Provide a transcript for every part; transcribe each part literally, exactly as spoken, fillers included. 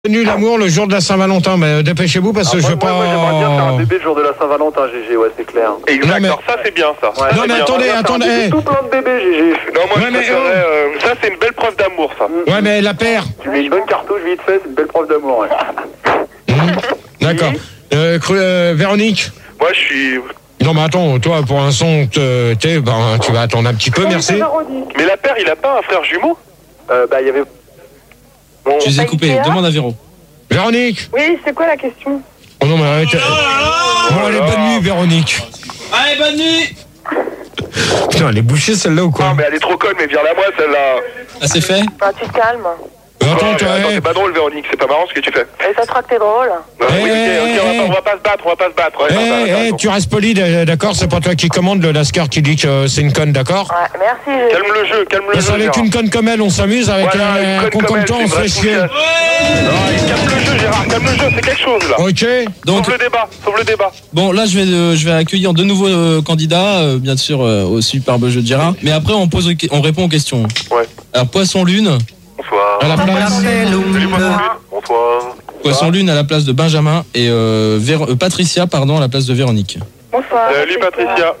Tenu l'amour le jour de la Saint-Valentin, mais dépêchez-vous parce que Alors, je veux moi, pas. Moi, j'aimerais bien faire un bébé le jour de la Saint-Valentin, G G, ouais, c'est clair. Exact, Non, mais- alors ça c'est bien ça. Ouais, Non, mais c'est attendez, bien. attendez, Faire un bébé, eh. tout plein de bébés, G G. Non, moi Ouais, je mais, préférerais, oh. euh, ça c'est une belle preuve d'amour ça. Ouais, mais la paire. Tu mets une bonne cartouche vite fait, c'est une belle preuve d'amour, ouais. Mmh. D'accord. Euh, cru- euh, Véronique. Moi je suis... Non, mais attends, toi, pour un son, te- t'es, ben, tu vas attendre un petit peu, merci. Mais la paire il a pas un frère jumeau? Euh, bah, il y avait... Bon, Je les ai coupés, demande à Véro. Véronique. Oui, c'est quoi la question? Oh non, mais arrête. Bon, allez, bonne nuit, Véronique. Allez, bonne nuit. Putain, elle est bouchée celle-là ou Non quoi? mais elle est trop conne, mais viens-la moi celle-là. Ah, c'est fait? Ah, tu te calmes. Attends, Oh, mais toi, attends, eh. c'est pas drôle Véronique, c'est pas marrant ce que tu fais. Et ça te croit que t'es drôle? Ouais, Eh, oui, ok, eh, ok, on va eh. pas- on va pas se battre, on va pas se battre. Ouais, Eh, attends, attends, eh, attends. tu restes poli, d'accord? C'est pas toi qui commande le Lascar qui dit que c'est une conne, d'accord? Ouais, merci. J'ai... Calme le jeu, calme le Parce jeu. qu'avec Gérard. une conne comme elle, on s'amuse, avec Voilà, une un, un conne con comme comme elle, toi, c'est on une se fait vraie chier. poufiasse. Non, calme le jeu Gérard, calme le jeu, c'est quelque chose là. Ok. Donc, Sauve le débat, sauve le débat. bon, là, je vais, euh, je vais accueillir de nouveaux euh, candidats, euh, bien sûr, euh, au superbe jeu de Gérard. Mais après, on pose, on répond aux questions. Ouais. Alors, Poisson Lune, Bonsoir. À la place. Salut Poisson Lune. Bonsoir. Poisson Lune à la place de Benjamin et euh, Vér- euh, Patricia, pardon, à la place de Véronique. Bonsoir. Salut Patricia.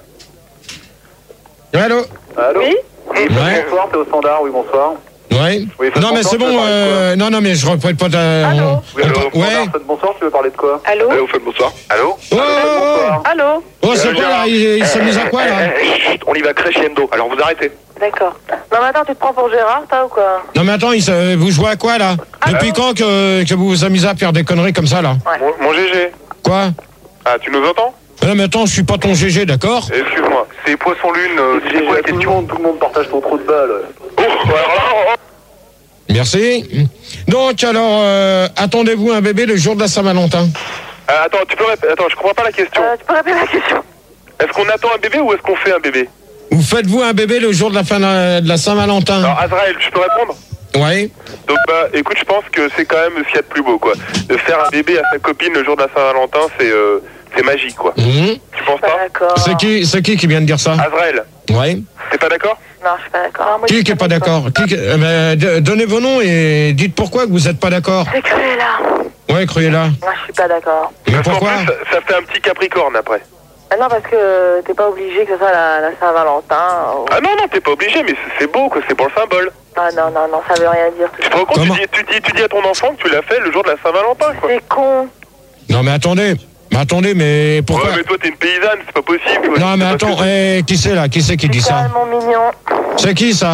Allô? Allô? Oui? Ouais. Bonsoir, t'es au standard, oui, bonsoir. Ouais. Oui, faites Non, mais bonsoir, c'est tu veux bon. parler de Euh, non, non, mais je reprête pas ta. Allô? on- Oui, allô, on- Ouais. Standard, faites bonsoir, tu veux parler de quoi? Allô? Allô, faites bonsoir. Allô? Oh, oh, oh. Allô? Oh, c'est Euh, quoi là? Gérard. Il, il s'amuse à quoi là? Eh, eh, chut, on y va crescendo, alors vous arrêtez. D'accord. Non, mais attends, tu te prends pour Gérard, toi, ou quoi? Non, mais attends, il se- vous jouez à quoi là? Depuis quand que, que vous vous amusez à faire des conneries comme ça là? Mon, mon G G. Quoi? Ah, tu nous entends? Non, mais attends, je suis pas ton G G, d'accord? Excuse-moi, c'est Poisson Lune, euh, G c'est G, quoi la tout le question? monde, tout le monde partage ton trou de balle. Oh, alors là, Merci. Donc, alors, euh, attendez-vous un bébé le jour de la Saint-Valentin? euh, attends, tu peux répéter, attends, je comprends pas la question. Euh, tu peux répéter la question? Est-ce qu'on attend un bébé ou est-ce qu'on fait un bébé? Ou faites-vous un bébé le jour de la, fin de la Saint-Valentin? Alors, Azraël, je peux répondre? Ouais. Donc, bah, écoute, je pense que c'est quand même ce qu'il y a de plus beau, quoi. De faire un bébé à sa copine le jour de la Saint-Valentin, c'est euh, c'est magique, quoi. Mhm. Tu penses Pas pas? d'accord. C'est qui, c'est qui qui vient de dire ça? Azraël, Ouais. t'es pas d'accord? Non, je suis pas d'accord. Non, moi, je Qui suis qui est pas d'accord? Qui qui- euh, ben, d- Donnez vos noms et dites pourquoi que vous êtes pas d'accord. C'est cruel, là. Ouais, croyez-la. Moi, je suis pas d'accord. Mais Parce qu'en pourquoi? plus, ça, ça fait un petit capricorne après. Ah non, parce que t'es pas obligé que ce soit la, la Saint-Valentin. ou- Ah non, non, t'es pas obligé, mais c'est- c'est beau, quoi, c'est pour le symbole. Ah non, non, non, ça veut rien dire. tout Tu ça. te rends compte, tu Comment dis, tu, dis, tu dis à ton enfant que tu l'as fait le jour de la Saint-Valentin, quoi. C'est con. Non, mais attendez. Mais attendez, mais pourquoi? Ouais, mais toi, t'es une paysanne, c'est pas possible. quoi. Non, mais C'est parce attends, que- eh, qui c'est là? Qui c'est qui dit C'est ça? calme, mon mignon. C'est qui ça?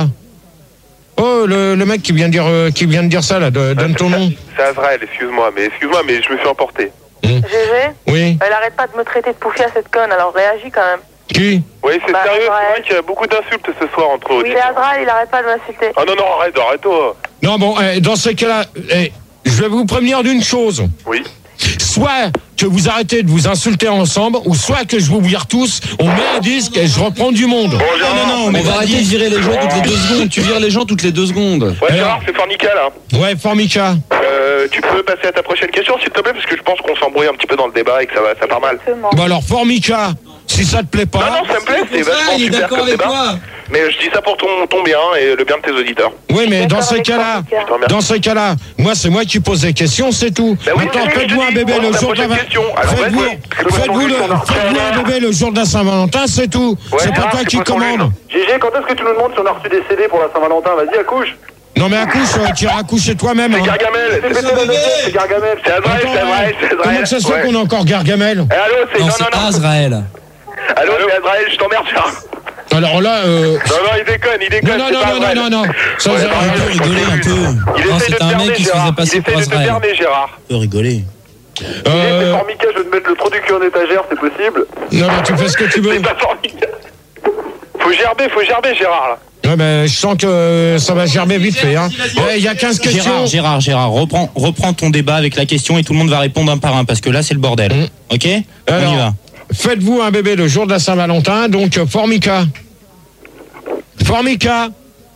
Oh, le, le mec qui vient de dire, euh, qui vient de dire ça là, de- donne ton nom. C'est Azraël, excuse-moi, mais excuse-moi, mais je me suis emporté. G G, Oui. elle arrête pas de me traiter de poufias, cette conne, alors réagis quand même. Qui? Oui, c'est Bah, sérieux, c'est Azraël. vrai qu'il y a beaucoup d'insultes ce soir entre eux. Oui, c'est Azraël, il arrête pas de m'insulter. Ah non, non, arrête, arrête-toi. Non, bon, eh, dans ces cas-là, eh, je vais vous prévenir d'une chose. Oui. Soit que vous arrêtez de vous insulter ensemble, ou soit que je vous vire tous, on met un disque et je reprends du monde. Bon, Gérard, Non, non, mais on va arrêter de virer les gens toutes les deux secondes. Tu vires les gens toutes les deux secondes. Ouais, Alors. Gérard, c'est Fornica, là. Ouais, Formica. Euh, tu peux passer à ta prochaine question, s'il te plaît, parce que je pense qu'on s'embrouille un petit peu dans le débat et que ça, va, ça part mal. Exactement. Bah alors, Formica, si ça te plaît Non, pas. non, ça me plaît, c'est vachement il est super d'accord comme avec débat. toi. Mais je dis ça pour ton, ton bien et le bien de tes auditeurs. Oui, mais dans D'accord ces avec cas-là, Formica. Je te remercie. dans ces cas-là, moi c'est moi qui pose des questions, c'est tout. Bah oui, Maintenant, c'est ce que faites-vous je un dis. bébé Bon, le la jour de la prochaine question. Alors, Faites-vous vas-y. faites-vous le- faites-vous un bébé le jour de la Saint-Valentin, c'est tout. Ouais, C'est pas Gérard, toi c'est qui pas ton commande. lune. G G, quand est-ce que tu nous demandes si on a reçu des C D pour la Saint-Valentin? Vas-y, accouche. Non mais accouche, euh, tu iras accoucher toi-même. C'est hein. Gargamel. Fais C'est péter la neuvième, c'est Gargamel. c'est Azraël, Attends, c'est Azraël, ouais. c'est Azraël. Comment ça se fait Ouais. qu'on a encore Gargamel? Eh, allô, c'est... Non, Non, c'est non, non. Azraël. Allô, c'est Azraël, je t'emmerde, Gérard. Alors là, euh... Non, non, il déconne, il déconne. non, non, c'est non, pas non, Azraël. non, non, non, ça, Ouais, ça- non, un non, peu non, rigoler, je un peu. Il Non, essaie de c'est te un berner, mec qui se Gérard. faisait passer Il pour essaie de te Azraël. berner, Gérard. On peut rigoler. C'est euh... Formica, je vais te mettre le trou du cul en étagère, c'est possible. Non mais tu fais ce que tu veux. C'est pas formidable. Faut gerber, faut gerber, Gérard, là. Ouais, ben, je sens que ça va gerber vite fait. Hein. Il y a quinze questions. Gérard, Gérard, Gérard, reprends, reprends ton débat avec la question et tout le monde va répondre un par un parce que là c'est le bordel. Mmh. Ok? On Alors, y va. faites-vous un bébé le jour de la Saint-Valentin, donc euh, Formica. Formica.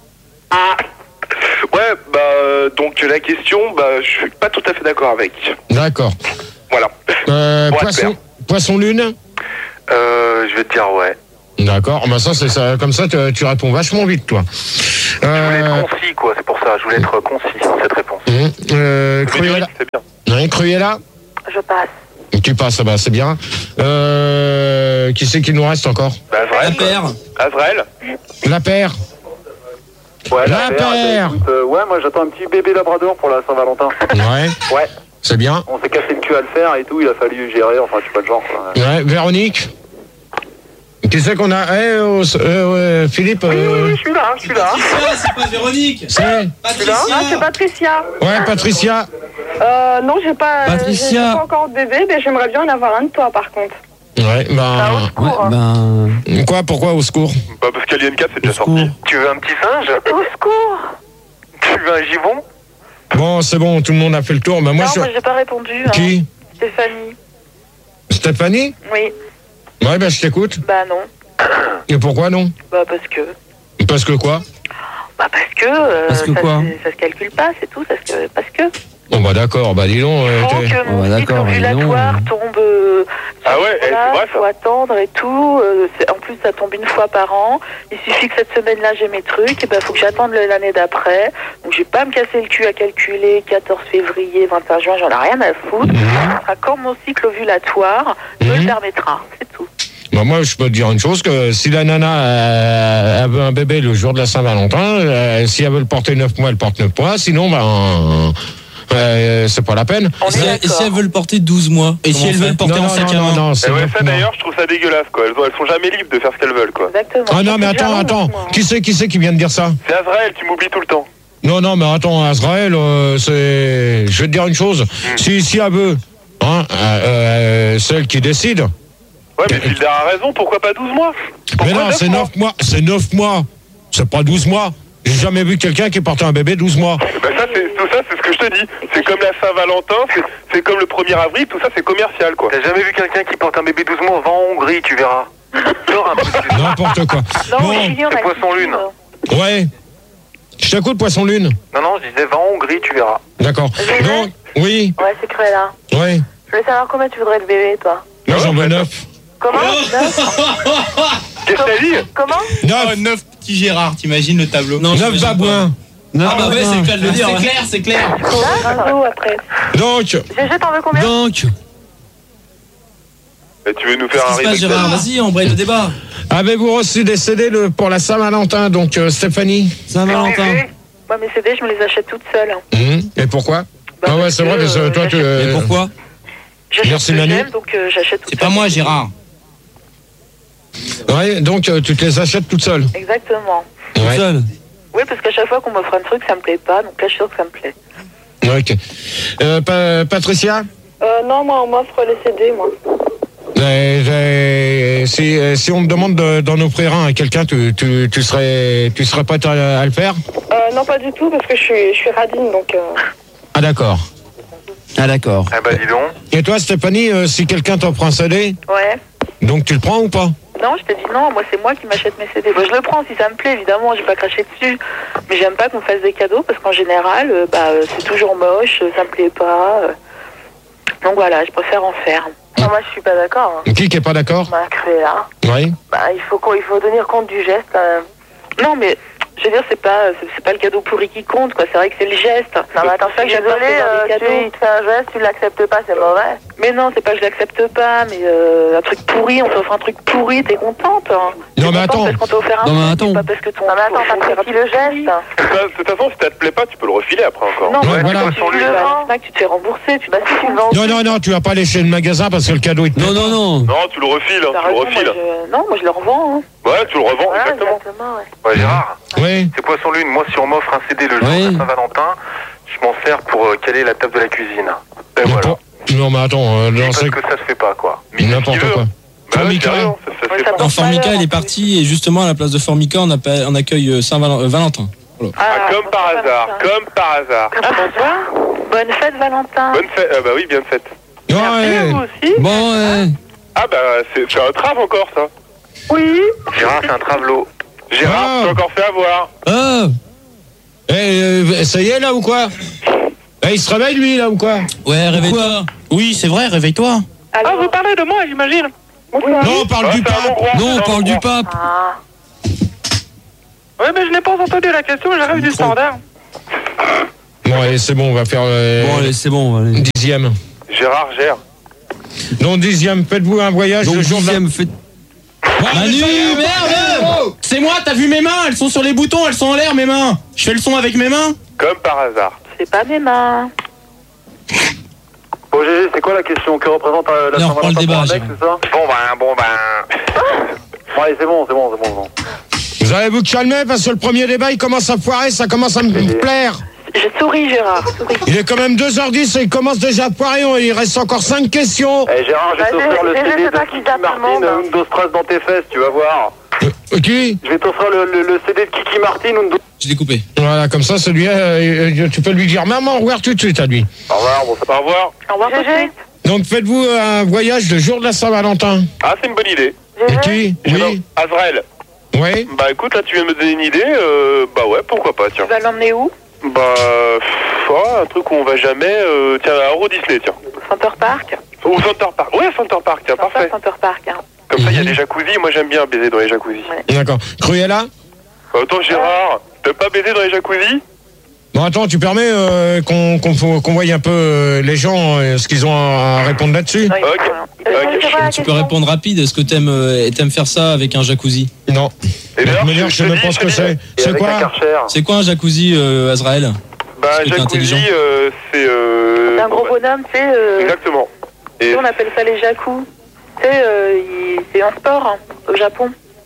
Ouais, bah, euh, donc la question, bah, je suis pas tout à fait d'accord avec. D'accord. Voilà. Euh, Bon, poisson, super. poisson lune. Euh, je vais te dire ouais. D'accord. Ben ça, c'est ça. Comme ça, tu, tu réponds vachement vite, toi. Je voulais Euh, être concis, quoi, c'est pour ça. va, je voulais être concis dans cette réponse. Mmh. Euh, Cruella. C'est bien. Ouais, Cruella. Je passe. Tu passes, bah, c'est bien. Euh, qui c'est qu'il nous reste encore? Bah, Azrael. La paire. Azrael. La paire. Ouais, La paire. Écoute, euh, ouais, moi j'attends un petit bébé labrador pour la Saint-Valentin. Ouais, Ouais, c'est bien. on s'est cassé le cul à le faire et tout, il a fallu gérer, enfin je suis pas le genre. Quoi. Ouais, Véronique. Qui c'est qu'on a? Eh, oh, euh, ouais, Philippe. Oui, oui, euh, oui, je suis là, je suis là. Patricia, c'est pas Véronique. C'est Patricia. Ah, c'est Patricia. Ouais, Patricia. Euh, non, j'ai pas, Patricia. j'ai pas encore de bébé, mais j'aimerais bien en avoir un de toi, par contre. Ouais, Ah, au ben. secours. Ben. Quoi, pourquoi au secours? Bah, parce qu'Alien quatre, c'est déjà secours. sorti. Tu veux un petit singe? Au secours. Tu veux un gibon? Bon, c'est bon, tout le monde a fait le tour. Ben, moi, non, je. moi, j'ai pas répondu. Hein. Qui? Stéphanie. Stéphanie? Oui. Ouais, ben, je t'écoute. Bah non. Et pourquoi non? Bah parce que. Parce que quoi? Bah parce que. euh, Parce que ça, quoi se- ça se calcule pas, c'est tout. Ça se... Parce que. Bon, bah, d'accord, bah, dis donc. euh, Faut t'es- que mon Oh, bah, cycle d'accord, ovulatoire dis donc. tombe. euh, Ah ouais, eh, c'est voilà, vrai, ça. faut attendre et tout. euh, c'est- en plus, ça tombe une fois par an. Il suffit que cette semaine-là, j'ai mes trucs. Et ben, faut que j'attende le- l'année d'après. Donc, je vais pas me casser le cul à calculer quatorze février, vingt et un juin. J'en ai rien à foutre. Ce sera quand mon cycle ovulatoire me le Mhm. permettra. C'est tout. Bah, moi, je peux te dire une chose, que si la nana euh, elle veut un bébé le jour de la Saint-Valentin, euh, si elle veut le porter neuf mois, elle porte neuf mois. Sinon, ben. Euh, c'est pas la peine. On Et si, est elle, et si d'accord. elle veut le porter douze mois? Et si comment elle on veut fait le porter non, en non, sac à non, main? non, c'est Et ouais, neuf ça mois. d'ailleurs, je trouve ça dégueulasse, quoi. Elles, ont- elles sont jamais libres de faire ce qu'elles veulent, quoi. Exactement. Ah non, mais C'est déjà attends, long, attends. neuf mois. Qui c'est, qui c'est qui vient de dire ça? C'est Azrael, tu m'oublies tout le temps. Non, non, mais attends, Azrael, euh, c'est. Je vais te dire une chose. Si, si elle veut, hein, euh, euh, celle qui décide. Ouais, mais Gilda a raison, pourquoi pas douze mois? Pourquoi Mais non, neuf c'est mois neuf mois. C'est neuf mois. C'est pas douze mois. J'ai jamais vu quelqu'un qui portait un bébé douze mois. Bah ça, c'est, tout ça, c'est ce que je te dis. C'est comme la Saint-Valentin, c'est, c'est comme le premier avril, tout ça, c'est commercial, quoi. T'as jamais vu quelqu'un qui porte un bébé douze mois? Va en Hongrie, tu verras. Sors un peu plus. N'importe quoi. Non, Bon, mais Julie, on c'est a Poisson dit, Lune. euh, ouais. Je t'écoute, Poisson Lune. Non, non, je disais va en Hongrie, tu verras. D'accord. J'ai Donc, oui, Ouais, c'est Cruella. ouais. Je voulais savoir combien tu voudrais le bébé, toi. Moi, j'en veux ouais, neuf. Comment Oh. Neuf Qu'est-ce que t'as dit? Comment Neuf. Oh, neuf petits Gérard, t'imagines le tableau? Non, Neuf j'imagine pas. babouins. Ah bah ouais, c'est le cas de le dire. C'est clair, c'est clair. Un zoo après. Donc, G G, t'en veux combien Donc, Et tu veux nous faire un qu'est-ce qui se passe, remake Gérard? Vas-y, on braille le débat. avez-vous reçu des C D le- pour la Saint-Valentin, donc euh, Stéphanie? Saint-Valentin. Moi, mes C D, je me les achète toutes seules. Hum, Et pourquoi? Bah, Ah ouais, parce c'est que, vrai, parce que euh, toi, tu. j'achète- euh, Et pourquoi? J'achète Merci, ce que Manu. j'aime, donc euh, j'achète toutes C'est pas seules. moi, Gérard. Ouais, donc euh, tu te les achètes toute seule. Exactement. Ouais. Seul. Oui, parce qu'à chaque fois qu'on m'offre un truc, ça me plaît pas, donc là, je suis sûre que ça me plaît. Ok. Euh, Pa- Patricia? Euh, non, moi, on m'offre les C D, moi. Euh, euh, si, euh, si on me demande de- d'en offrir un à quelqu'un, tu, tu, tu serais, tu serais prête à, à le faire? Euh, non, pas du tout, parce que je suis, je suis radine, donc... Euh... Ah d'accord. Ah d'accord. Eh bah dis donc. Et toi, Stéphanie, euh, si quelqu'un t'offre un C D, Ouais. donc tu le prends ou pas? Non, je te dis non, moi, c'est moi qui m'achète mes C D. Bah, je le prends si ça me plaît, évidemment, j'ai pas craché dessus. Mais j'aime pas qu'on me fasse des cadeaux, parce qu'en général, euh, bah, euh, c'est toujours moche, euh, ça me plaît pas. euh. Donc voilà, je préfère en faire. Non, moi, je suis pas d'accord. Hein. Qui qui est pas d'accord? Bah, Cruella. Oui. Bah, il faut, qu'on- il faut tenir compte du geste. euh. Non, mais je veux dire, c'est pas, c'est, c'est pas le cadeau pourri qui compte, quoi. C'est vrai que c'est le geste. Non, mais attends, c'est que j'aime pas faire des cadeaux. Il te fait un geste, tu l'acceptes pas, c'est mauvais. Mais non, c'est pas que je l'accepte pas, mais euh, un truc pourri, on t'offre un truc pourri, t'es contente. Hein. T'es Non, mais contente attends. Parce qu'on t'a offert un Non, mais truc, attends. c'est pas parce que ton. Non, mais attends, t'as pris le geste. De toute façon, si ça te plaît pas, tu peux le refiler après encore. Non, Ouais, mais voilà. quand tu le vends, là, que tu te fais rembourser, tu, bah, si tu le vends. Non, non, non, tu vas pas aller chez le magasin parce que le cadeau il te Non, non, non. Non, tu le refiles, hein, T'as tu le raison, moi, refiles. je... Non, moi, je le revends. Hein. Ouais, tu le revends, Voilà, exactement. exactement, ouais. Ouais, Gérard, Oui. c'est Poisson Lune. Moi, si on m'offre un C D le jour Ouais. de Saint-Valentin, je m'en sers pour euh, caler la table de la cuisine. Et Mais voilà. pour- Non, mais attends, euh, non, Parce c'est que ça se fait pas, quoi. Mais n'importe qui veut, quoi. hein. Bah, Formica. c'est rien, ça, ça se Ouais, fait ça pas. porte Non, Formica, malheur, il est en parti et justement à la place de Formica, on, appelle, on accueille euh, Saint-Valentin. Ah, comme par hasard, comme par hasard. Bonne fête, Valentin. Bonne fête, ah bah oui, bien faite. Ouais. Merci, vous aussi. Bon, ouais. Ah bah, c'est, c'est un trave encore, ça. Oui. Gérard, c'est un travelot. Gérard, Ah. tu t'es encore fait avoir. Ah. Eh, euh, ça y est là ou quoi? Eh, il se réveille lui là ou quoi? Ouais, réveille-toi. Oui, c'est vrai, réveille-toi. Alors, vous parlez de moi, j'imagine. bonsoir. Non, on parle Ouais, du c'est un pape. Hongrois, Non, c'est on un parle du Hongrois. pape. Ah. Ouais, mais je n'ai pas entendu la question, j'arrive du standard. Bon, allez, c'est bon, on va faire. Euh, Bon, allez, c'est bon. Allez. Dixième. Gérard gère. Donc, dixième, faites-vous un voyage Donc, le jour dixième, de faites. la... Manu, merde! C'est moi, t'as vu mes mains? Elles sont sur les boutons, elles sont en l'air, mes mains. Je fais le son avec mes mains? Comme par hasard. C'est pas mes mains. Bon, Gégé, c'est quoi la question? Que représente euh, la Non, on reprend le Saint-Valentin pour débat, un mec, c'est ça? Bon ben, bon ben. Bon, allez, c'est bon, c'est bon, c'est bon, c'est bon. Vous allez vous calmer parce que le premier débat, il commence à foirer, ça commence à me plaire. Je souris, Gérard, souris. Il est quand même deux heures dix et il commence déjà à foirer. Il reste encore cinq questions. Eh, Gérard, je vais Bah, t'offrir le Gégé, C D c'est toi de qui Kiki tape tout le Martin, monde, hein. Undo Strass dans tes fesses, tu vas voir. Euh, qui? Je vais t'offrir le, le, le C D de Kiki Martin, Undo. Je l'ai coupé. Voilà, comme ça, celui-là, euh, tu peux lui dire maman, au revoir tout de suite à lui. Au revoir, bon, Au revoir. Au revoir, Gégé. Donc, faites-vous un voyage le jour de la Saint-Valentin. Ah, c'est une bonne idée. Et qui? Oui. Azrael. Oui. Bah écoute, là tu viens de me donner une idée. Euh, bah ouais, pourquoi pas, tiens. Tu vas l'emmener où? Bah, pff, oh, un truc où on va jamais. Euh, tiens, à Euro Disney, tiens. Center Park. Ou Center Park. Ouais, Center Park, tiens, Center, parfait. Center Park, hein. Comme ça, il y a Mhm. des jacuzzis. Moi, j'aime bien baiser dans les jacuzzis. Ouais. D'accord. Cruella? Attends, Gérard, t'aimes pas baiser dans les jacuzzis? Bon, attends, tu permets euh, qu'on qu'on qu'on voie un peu euh, les gens, euh, ce qu'ils ont à répondre là-dessus? Non, il- Ok. voilà. Ok. Euh, c'est quoi la Tu peux question? répondre rapide. Est-ce que t'aimes euh, t'aimes faire ça avec un jacuzzi? Non. Et De toute manière, je sais te même dis, pas ce te que dis, c'est. Et C'est avec un quoi? Karcher. C'est quoi un jacuzzi, euh, Azrael? Bah, Est-ce que t'es jacuzzi, intelligent euh, c'est. Euh, C'est un gros bon, bah, bonhomme, tu sais. Euh, Exactement. Et on appelle ça les jacous. Tu sais, euh, il- c'est un sport hein, au Japon.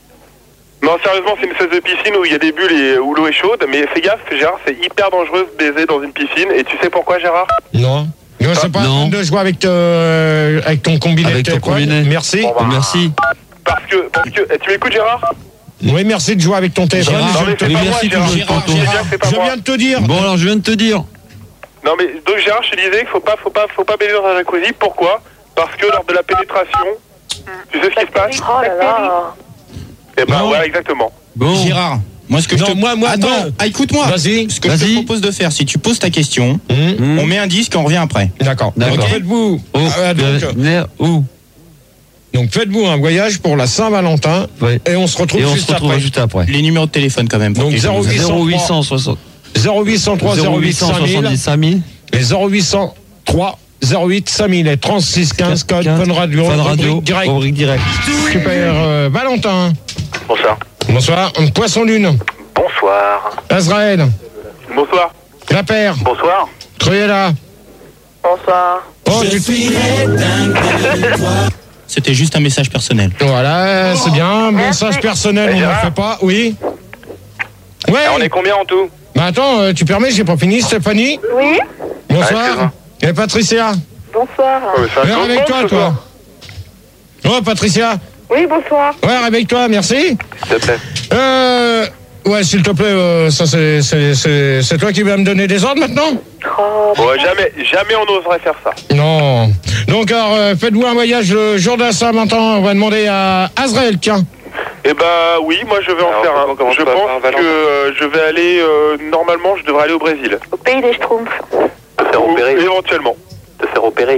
non, sérieusement, c'est une espèce de piscine où il y a des bulles et où l'eau est chaude. Mais fais gaffe, Gérard, c'est hyper dangereux de baiser dans une piscine. Et tu sais pourquoi, Gérard? Non. Non, c'est pas Non. la peine de jouer avec, euh, avec ton combiné. Avec ton quoi. combiné. Merci. Bon, bah, Merci. Parce que, parce que, eh, tu m'écoutes, Gérard? Oui, merci de jouer avec ton téléphone. Gérard, Je Non, mais te- c'est oui, pas merci moi, Gérard. pour le Gérard, tonton. je sais bien que c'est pas je moi. viens de te dire. Bon, alors, je viens de te dire. Non, mais donc, Gérard, je te disais qu'il faut pas, faut pas, faut pas baiser dans un jacuzzi. Pourquoi? Parce que lors de la pénétration, tu sais ce qui se passe? Oh là là. Eh ben, Non. ouais, exactement. Bon. Gérard, moi ce que Non, je te... moi, moi, Attends, moi. ah, écoute-moi. Vas-y. Ce que je te Vas-y. propose de faire, si tu poses ta question, Hum, Mmh. on met un disque et on revient après. D'accord. D'accord. Donc, faites-vous. Oh, Ah, donc, euh, euh, où? donc, faites-vous un voyage pour la Saint-Valentin. Ouais. Et on se retrouve Et on juste se retrouve après. juste après. Les numéros de téléphone quand même. pour Donc, que les gens zéro nous huit appellent. zéro huit cent soixante. zéro huit cent trois zéro huit cinq mille soixante-dix cinq mille. et zéro huit cent trois zéro huit cinq mille et trente-six quinze code Fun Radio. Fun Radio. rubrique direct. Rubrique direct. Super euh, Valentin. Bonsoir. Bonsoir. Poisson Lune. Bonsoir. Azrael. Bonsoir. La Paire. Bonsoir. Cruella. Bonsoir. Oh, tu... C'était juste un message personnel. Voilà, c'est bien. Message personnel, on ne le fait pas. Oui. Ouais. On est combien en tout? Bah attends, euh, tu permets, j'ai pas fini. Stéphanie. Oui. Bonsoir. excuse-moi. Et Patricia. Bonsoir. Oh, mais c'est un Viens, code, réveille-toi, ce toi. soir. Oh, Patricia. Oui, bonsoir. Ouais, réveille-toi, merci. S'il te plaît. Euh. Ouais, s'il te plaît, euh, ça c'est, c'est, c'est, c'est toi qui vas me donner des ordres maintenant? Oh, Ouais, jamais, jamais on oserait faire ça. Non. Donc, alors, euh, faites-vous un voyage le jour de la Saint-Valentin? On va demander à Azrael, tiens. Eh ben oui, moi je vais en Alors, faire un. on commence Je par pense Valentin. que euh, je vais aller, euh, normalement je devrais aller au Brésil. au pays des Schtroumpfs. Te faire Ou- opérer. éventuellement. Te faire opérer.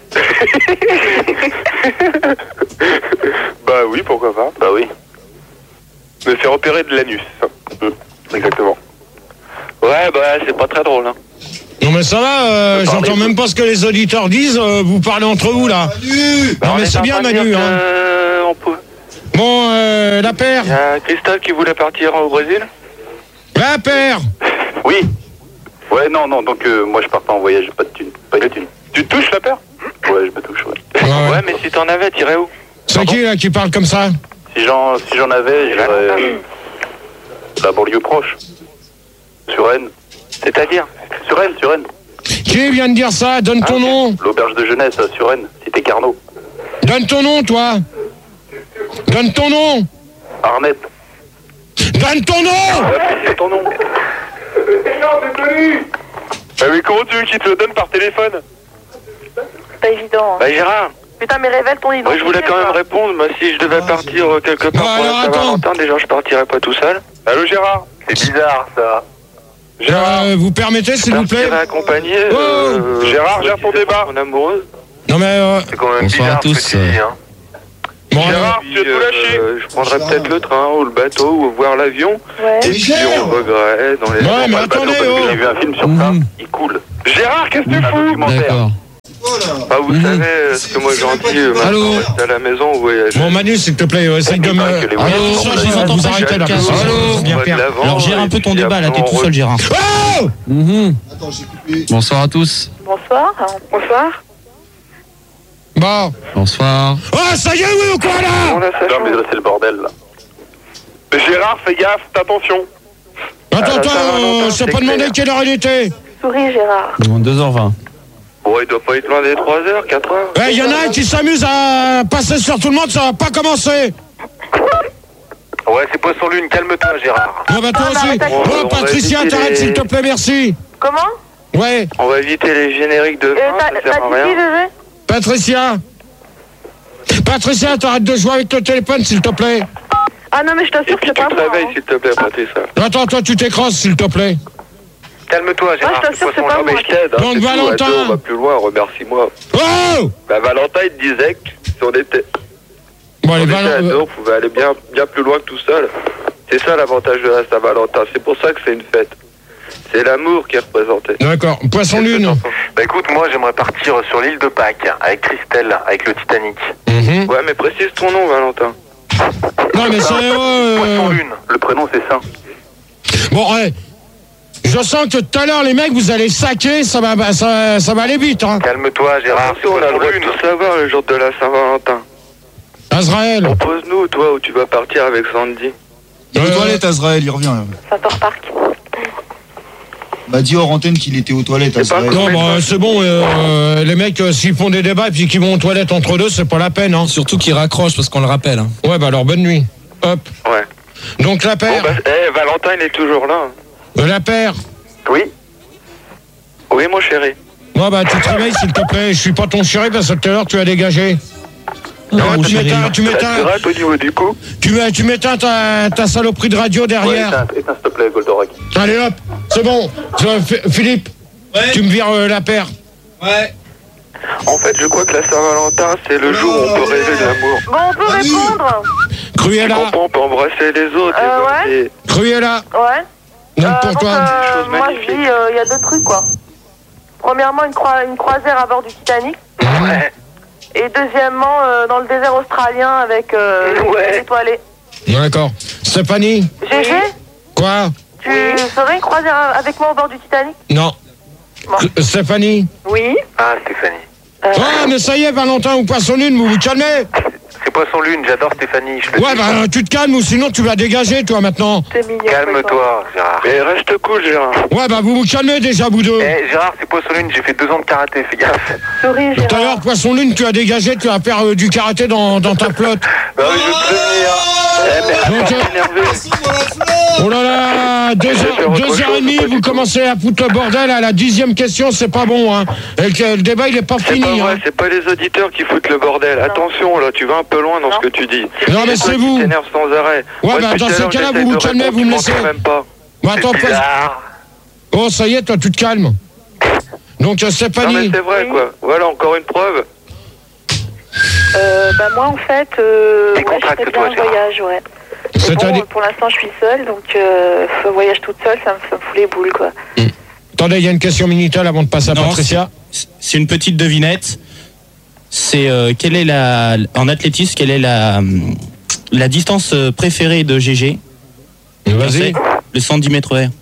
Bah oui, pourquoi pas. Bah oui. Me faire opérer de l'anus. Mmh, exactement. Ouais, bah c'est pas très drôle, hein. Non, mais ça va, euh, Je peux j'entends parler. même pas ce que les auditeurs disent, euh, vous parlez entre vous, là. Non, mais c'est bien, Manu, hein. Euh, on peut... Bon, euh, La Paire. Il y a Christophe qui voulait partir au Brésil. La Paire. Oui. Ouais, non, non, donc euh, moi je pars pas en voyage, j'ai pas de thune. Pas de thune. Tu te touches la paire? Ouais, je me touche, ouais. Ouais, ouais. mais si t'en avais, t'irais où? C'est qui, là, qui parle comme ça? Si j'en si j'en avais, j'irais euh, la banlieue proche. Sur Rennes. C'est-à-dire? Sur Rennes, sur Rennes. Qui vient de dire ça? Donne ton nom. L'auberge de jeunesse à sur Rennes, cité Carnot. Donne ton nom, toi. Donne ton nom. Arnette. Donne ton nom. C'est ton nom. Ah mais comment tu veux qu'il te le donne par téléphone? C'est pas évident. hein. Bah Gérard, Putain, mais révèle ton identité. moi je voulais quand même quoi. répondre, moi si je devais partir euh, quelque part Bon, pour alors, la attends. Saint-Valentin, déjà je partirais pas tout seul. Allô Gérard? C'est bizarre, ça. Gérard? Euh, vous permettez, s'il vous Je plaît? partirais accompagné. Oh euh, Gérard, gère ton débat. Mon amoureuse. Non, mais... Euh, C'est quand même Bonsoir bizarre à tous. ce que tu dis, hein. Bon, Gérard, tu as tout lâché. Euh, je prendrais peut-être le train ou le bateau ou voir l'avion. Ouais. Et puis on regret dans les... Ouais, mais attendez, oh. J'ai vu un film sur ça, il coule. Gérard, qu'est-ce que tu Un fous? documentaire. D'accord. Ah, vous savez ce que moi j'en dis, euh, Allô maintenant, restez à la maison ou voyager. Bon, Manu, s'il te plaît, essaye de me. Allô, je vous entends, vous arrêtez là. Allô Bien faire. Alors gère un peu ton débat, là, t'es tout seul, Gérard. Oh Mhm. Bonsoir à tous. Bonsoir. Bonsoir. Bon. Bonsoir. Oh, ça y est, oui ou quoi On là? a sa Non, mais chance. là, c'est le bordel, là. Gérard, fais gaffe, attention. Attends, Ah, attends, ça va, euh, Valentin, je t'ai c'est pas demandé clair. quelle heure il était. Souris, Gérard. deux heures vingt. Bon, il doit pas être loin des trois heures, quatre heures. Eh, il y en a un qui s'amuse à passer sur tout le monde, ça va pas commencer. Ouais, c'est Poisson Lune, calme-toi, Gérard. Bon, bah toi Ah, aussi. mais arrête, Bon, on va Patricia, éviter t'arrêtes les- s'il te plaît, merci. Comment? Ouais, On va éviter les génériques de Euh, fin, T'as ça t'as sert à dit qui, rien. Gégé? Patricia. Patricia, t'arrêtes de jouer avec le téléphone, s'il te plaît. Ah non, mais je Et t'assure que puis c'est tu pas te moi. réveilles, hein. s'il te plaît, Patricia. Attends, toi, tu t'écrases, s'il te plaît. Calme-toi, Gérard. je t'assure, c'est Poisson pas Lune. moi. Mais je t'aide, hein, Donc, c'est tout, à Valentin. deux, on va plus loin, remercie-moi. Oh Bah, Valentin, il te disait que si on était, Bon, on allez, était va. à deux, on pouvait aller bien, bien plus loin que tout seul. C'est ça l'avantage de la Saint-Valentin, c'est pour ça que c'est une fête. C'est l'amour qui est représenté. D'accord, Poisson Qu'est-ce que Lune. t'en penses? Bah écoute, moi j'aimerais partir sur l'île de Pâques avec Christelle, avec le Titanic. Mhm. Ouais, mais précise ton nom, Valentin. Non, mais c'est. euh, Poisson Lune, le prénom c'est ça. Bon, ouais. Je sens que tout à l'heure, les mecs, vous allez saquer, ça va, bah, ça, ça va aller vite, hein. Calme-toi, Gérard. Attention, on a le droit de Lune. tout savoir le jour de la Saint-Valentin. Azraël. Propose-nous, toi, où tu vas partir avec Sandy. Il est aux Euh, toilettes, Azraël, il revient. là. Center Park. M'a dit hors antenne qu'il était aux toilettes, C'est pas Azraël. Non, bah, c'est bon, euh, les mecs, euh, s'ils font des débats et puis qu'ils vont aux toilettes entre deux, c'est pas la peine, hein. Surtout qu'il raccroche parce qu'on le rappelle. hein. Ouais, bah alors, bonne nuit. Hop. Ouais. Donc, la Bon, paire. bah, eh, Valentin, il est toujours là. Euh, la paire. Oui. Oui, mon chéri. Ouais, bah, tu te réveilles, s'il te plaît. Je suis pas ton chéri parce que tout à l'heure, tu as dégagé. Non, mon tu chéri. m'éteins, tu Ça m'éteins, te gratte au niveau du cou. tu m'é- tu m'éteins ta, ta saloperie de radio Ouais, derrière. éteins, éteins, s'il te plaît, Goldorak. Allez, hop, c'est bon. Euh, F- Philippe, tu me vires euh, la paire. Ouais. En fait, je crois que la Saint-Valentin, c'est le jour où on peut rêver de l'amour. Bon, on peut répondre. Tu Cruella, comprends, on peut embrasser les autres. Euh, et- ouais. et- Cruella. Ouais. Donc Euh, pour donc, toi. euh, Chose moi, je magnifique. dis, euh, il y a deux trucs, quoi. Premièrement, une, croi- une croisière à bord du Titanic. Ouais. Et deuxièmement, euh, dans le désert australien avec euh, Ouais. les étoilés. D'accord. Stéphanie, Gégé, quoi? tu ferais une croisière avec moi au bord du Titanic? Non. Bon. Euh, Stéphanie. Oui. Ah, Stéphanie. Euh, Ah, mais ça y est, Valentin ou Poisson Lune, vous vous calmez. C'est Poisson Lune, j'adore Stéphanie. Je le Ouais, dis. bah tu te calmes ou sinon tu vas dégager, toi, maintenant. c'est mignon. Calme-toi, Gérard. Mais reste cool, Gérard. Ouais, bah vous vous calmez déjà, vous deux. Eh, Gérard, c'est Poisson Lune, j'ai fait deux ans de karaté, fais gaffe. Souris, Tout à l'heure, Gérard. Poisson Lune, tu as dégagé, tu vas faire euh, du karaté dans, dans ta flotte. Bah oui, je veux te prévenir. Eh, mais à Donc, part euh, t'énerver. Oh là là, deux Je vais heures, faire autre deux heures chose, et demie, pas du vous tout. commencez à foutre le bordel à la dixième question, c'est pas bon, hein. Et le, le débat, il est pas C'est fini, pas vrai, hein. c'est pas les auditeurs qui foutent le bordel. Attention, là, tu vas un peu loin dans Non. ce que tu dis. Non, mais toi c'est qui vous. t'énerves sans arrêt. Ouais, Moi, bah, depuis dans tout à ces l'heure, cas-là, j'essaie vous vous de calmez, répondre, vous me tu laissez. m'entends même pas. Bah, attends, C'est Poisson- bizarre. Oh, ça y est, toi, tu te calmes. Donc, euh, Non, mais Stéphanie. c'est vrai, Oui. quoi. Voilà, encore une preuve. Euh, bah moi, en fait, euh, T'es ouais, je ferais contracte, bien toi, un Gérard. voyage, ouais. Mais bon, C'est-à-dire. euh, pour l'instant, je suis seule, donc euh, un voyage toute seule, ça me, ça me fout les boules, quoi. Attendez, il y a une question Minitel avant de passer à Non, Patricia. C'est une petite devinette. C'est euh, quelle est la en athlétisme, quelle est la hum, la distance euh, préférée de G G? Vas-y. Le cent dix mètres vert.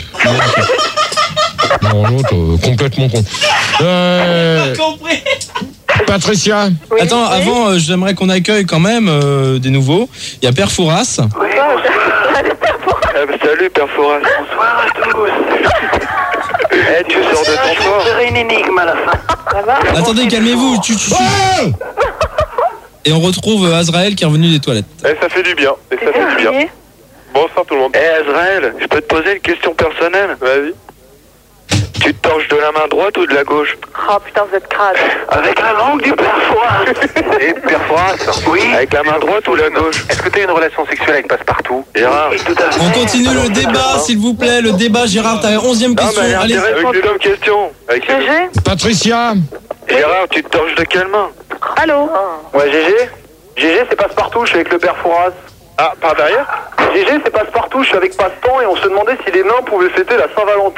Non, l'autre, euh, complètement con. Euh, Patricia. Oui, Attends, oui. avant, euh, j'aimerais qu'on accueille quand même euh, des nouveaux. Il y a Père Fouras. Bonsoir. Eh, bah, salut, Père Foras. Bonsoir à tous. Eh, tu sors de ton Je corps. ferai une énigme à la fin. Ça va? Attendez, calmez-vous. tu- tu- tu- Oh Et on retrouve euh, Azraël qui est revenu des toilettes. Eh, ça fait du bien. Et ça C'est fait du bien. férié. Bonsoir tout le monde. Eh, Azraël, je peux te poser une question personnelle? Vas-y. Tu te torches de la main droite ou de la gauche? Oh putain, vous êtes crade. Avec la langue du Père Fouras. Et Père Fouras. Oui. Avec la main droite ou la gauche? Est-ce que tu as une relation sexuelle avec Passepartout? Gérard. Oui, tout à fait. On continue le débat, s'il vous plaît. Le débat, Gérard, t'as onzième Non, question. mais elle est Allez. intéressante Avec les- comme question. Avec les- Gégé? Patricia. Gérard, tu te torches de quelle main? Allô? Ouais, Gégé. G G, c'est Passepartout, je suis avec le père Fouras. Ah, par derrière? G G, c'est Passepartout, je suis avec Passe-Temps et on se demandait si les nains pouvaient fêter la Saint-Valentin.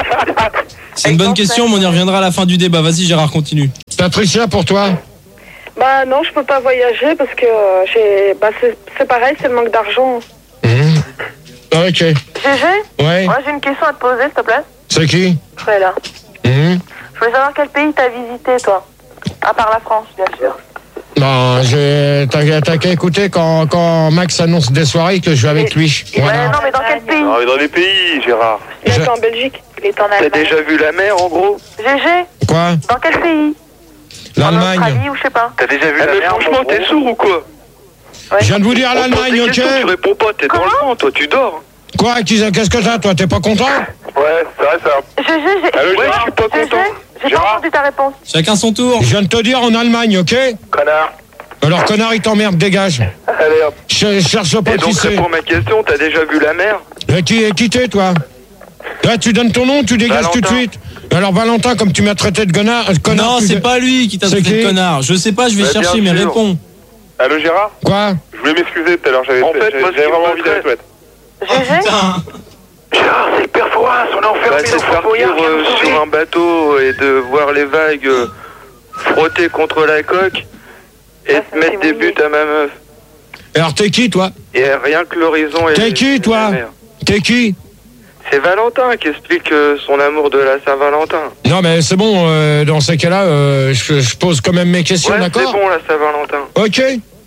C'est une bonne question, mais on y reviendra à la fin du débat. Vas-y, Gérard, continue. Patricia, pour toi? Bah non, je peux pas voyager parce que euh, j'ai. Bah c'est c'est pareil, c'est le manque d'argent. Mmh. Ok. G G? Ouais. Moi j'ai une question à te poser, s'il te plaît. C'est qui? Je suis là. Mmh. Je voulais savoir quel pays t'as visité, toi. À part la France, bien sûr. Non, j'ai- t'as t'as qu'à écouter quand, quand Max annonce des soirées que je vais avec lui. Ouais, Voilà. non, mais dans quel pays? Non, mais dans les pays, Gérard. Il est Je- en Belgique. Il est en T'as Allemagne. déjà vu la mer en gros? G G? Quoi? Dans quel pays? En L'Allemagne. Australie ou je sais pas. T'as déjà vu Eh, la mais mer franchement, mon t'es gros? sourd ou quoi? Ouais. Je viens de vous dire On pose l'Allemagne, des ok? questions, tu réponds pas, t'es dans le vent, toi, tu dors. Quoi? Qui- Qu'est-ce que t'as, toi? T'es pas content? Ouais, c'est vrai ça. G G, j'ai. Allô, Ouais, Gérard, je suis pas G G, content. j'ai pas Gérard entendu ta réponse. Chacun son tour. Je viens de te dire en Allemagne, ok? Connard. Alors, connard, il t'emmerde, dégage. Allez hop. Je je cherche pas Et qui donc, c'est. réponds à ma question, t'as déjà vu la mer? Et qui, qui t'es, toi? Là, tu donnes ton nom, tu dégages Valentin. tout de suite. Alors, Valentin, comme tu m'as traité de connard, euh, connard Non, tu c'est dé- pas lui qui t'a C'est traité de qui? connard. Je sais pas, je vais Bah, chercher, bien mais sûr. réponds. Allô, Gérard? Quoi? Je voulais m'excuser tout à l'heure, j'avais En fait, j'avais- moi, ce j'avais qui vraiment me envie d'aller ferait- aux toilettes. G G? Gérard, c'est le père Fouras, on est enfermé Bah, dans c'est le de Fort partir Boyard, viens euh, nous sauver. sur un bateau et de voir les vagues euh, frotter contre la coque et Ah, de ça mettre me des fait buts à ma meuf. Alors, t'es qui, toi? Et rien que l'horizon est... T'es qui, toi? T'es qui? C'est Valentin qui explique euh, son amour de la Saint-Valentin. Non, mais c'est bon, euh, dans ces cas-là, euh, je, je pose quand même mes questions, Ouais, c'est d'accord? bon la Saint-Valentin. Ok.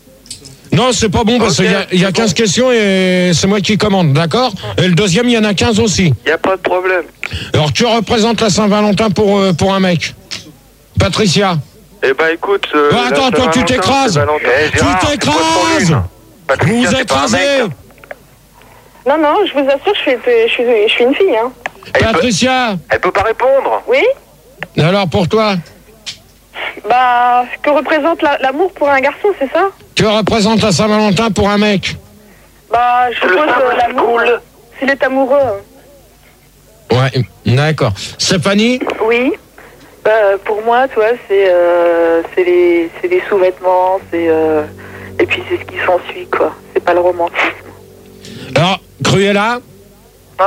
Non, c'est pas bon parce Ok, qu'il y a, il y a c'est quinze bon. questions et c'est moi qui commande, d'accord? Et le deuxième, il y en a quinze aussi. Y a pas de problème. Alors, tu représentes la Saint-Valentin pour, euh, pour un mec. Patricia. Eh ben écoute... euh, Oh, la attends, toi, tu Saint-Valentin, t'écrases. c'est Valentin. Eh, Gérard, Tu c'est quoi ton t'écrases. lune? Vous Patricia, vous c'est pas un écrasez. mec. Non, non, je vous assure, je suis, je suis, je suis une fille, hein. Elle peut, Patricia. elle peut pas répondre. Oui? Alors, pour toi, Bah, que représente la- l'amour pour un garçon, c'est ça? tu représentes la Saint-Valentin pour un mec. Bah, je Le suppose sabre, euh, c'est l'amour. cool. S'il est amoureux. Ouais, d'accord. Stéphanie. Oui. Bah, pour moi, tu vois, c'est euh, c'est les, c'est les sous-vêtements, c'est euh, et puis c'est ce qui s'ensuit, quoi. C'est pas le romantisme. Alors, Cruella. Ouais.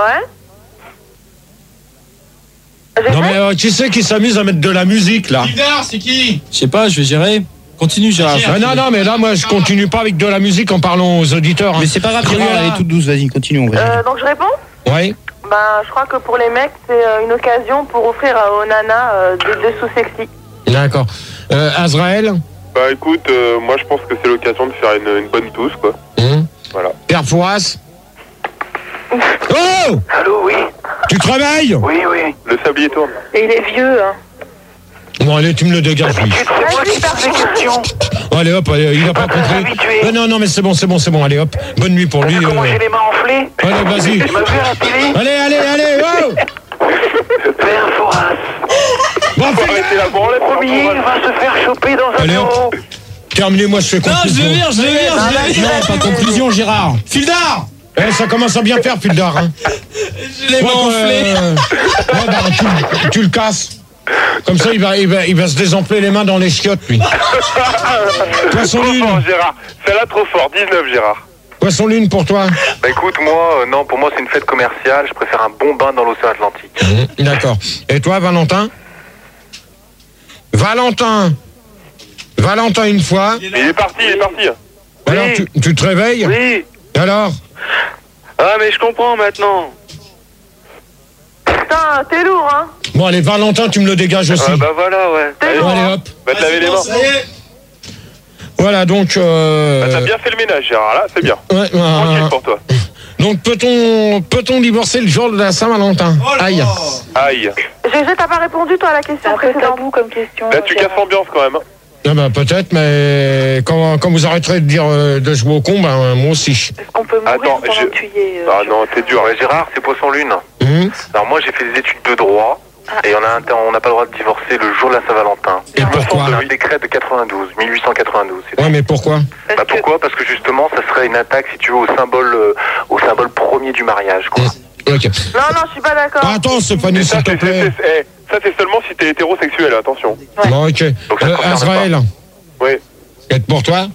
J'ai Non, fait mais euh, qui c'est qui s'amuse à mettre de la musique, là? c'est qui? Je sais pas, je vais gérer. Continue, Gérard. Ah, non, non, mais là, moi, je continue pas avec de la musique en parlant aux auditeurs. hein. Mais c'est pas grave, Cruella. Gérard, elle est toute douce, vas-y, continue, on va dire. Euh, donc je réponds. Ouais. Ben, je crois que pour les mecs, c'est euh, une occasion pour offrir à- aux nanas euh, des dessous sexy. D'accord. Euh, Azraël. Bah écoute, euh, moi je pense que c'est l'occasion de faire une, une bonne touche, quoi. Hum. Voilà. Père Fouras. Oh! Allô, oui? Tu te réveilles? Oui, oui. Le sablier tourne. Et il est vieux, hein. Bon, allez, tu me le dégages, lui. Tu te fais moi qui pose des questions. Allez, hop, allez, il a pas Pas compris. habitué. Euh, non, non, mais c'est bon, c'est bon, c'est bon, allez, hop. Bonne nuit pour T'as lui. vu comment euh. j'ai les mains enflées? Allez, vas-y. Tu m'as vu à la télé? Allez, allez, allez, oh! Père Fouras. Bon, Faut fais arrêter la branlette, Premier va se faire choper dans un Allez, hop. bureau. terminez, moi, je fais Non, je conclusion. le vire, je le vire, je le vire. Non, pas conclusion, Gérard. Fildar. Eh, ça commence à bien faire, Fildar. Hein. Je l'ai Ouais, enflé. euh, ouais, bah, tu, tu le casses. Comme ça, il va, il, va, il va se désempler les mains dans les chiottes, lui. Poisson Trop lune. fort, Gérard. Celle-là, trop fort. dix-neuf, Gérard. Poisson lune pour toi. Bah écoute, moi, euh, non, pour moi c'est une fête commerciale. Je préfère un bon bain dans l'océan Atlantique. Mmh, d'accord. Et toi, Valentin? Valentin. Valentin, une fois. Mais il est parti, il est parti. Alors, tu, tu te réveilles? Oui. Alors? Ah mais je comprends maintenant. Putain, t'es lourd, hein. Bon, allez, Valentin, tu me le dégages aussi. Ah bah voilà, ouais. T'es Allez, lourd, Allez, hein. hop. Va te laver les mains. Voilà, donc... Euh, Bah, t'as bien fait le ménage, Gérard. Là, c'est bien. ouais, euh, Tranquille pour toi. donc, peut-on peut-on divorcer le jour de la Saint-Valentin? Aïe. Aïe. G G, t'as pas répondu, toi, à la question précédente. Vous comme question. Là, tu casses l'ambiance quand même. hein. Ah bah, peut-être, mais quand, quand vous arrêterez de dire euh, de jouer au con, ben, moi aussi. Est-ce qu'on peut mourir Attends, pendant je- que tu y es euh, Ah non, t'es dur. Ouais, Gérard, c'est Poisson Lune. Hum. Alors moi j'ai fait des études de droit. Et on a un- on n'a pas le droit de divorcer le jour de la Saint-Valentin. Et pourquoi? C'est un décret de quatre-vingt-douze, mille huit cent quatre-vingt-douze. c'est Ouais, mais pourquoi? parce Bah que- pourquoi? Parce que justement, ça serait une attaque, si tu veux, au symbole, euh, au symbole premier du mariage, quoi. Ok. Non, non, je suis pas d'accord. Ah, attends, Stéphanie, Mais ça, s'il te c'est- plaît. c'est- c'est- eh, ça, c'est seulement si t'es hétérosexuel, attention. Bon, ok. Donc ça Euh, concerne Azraël, Oui. et pour toi?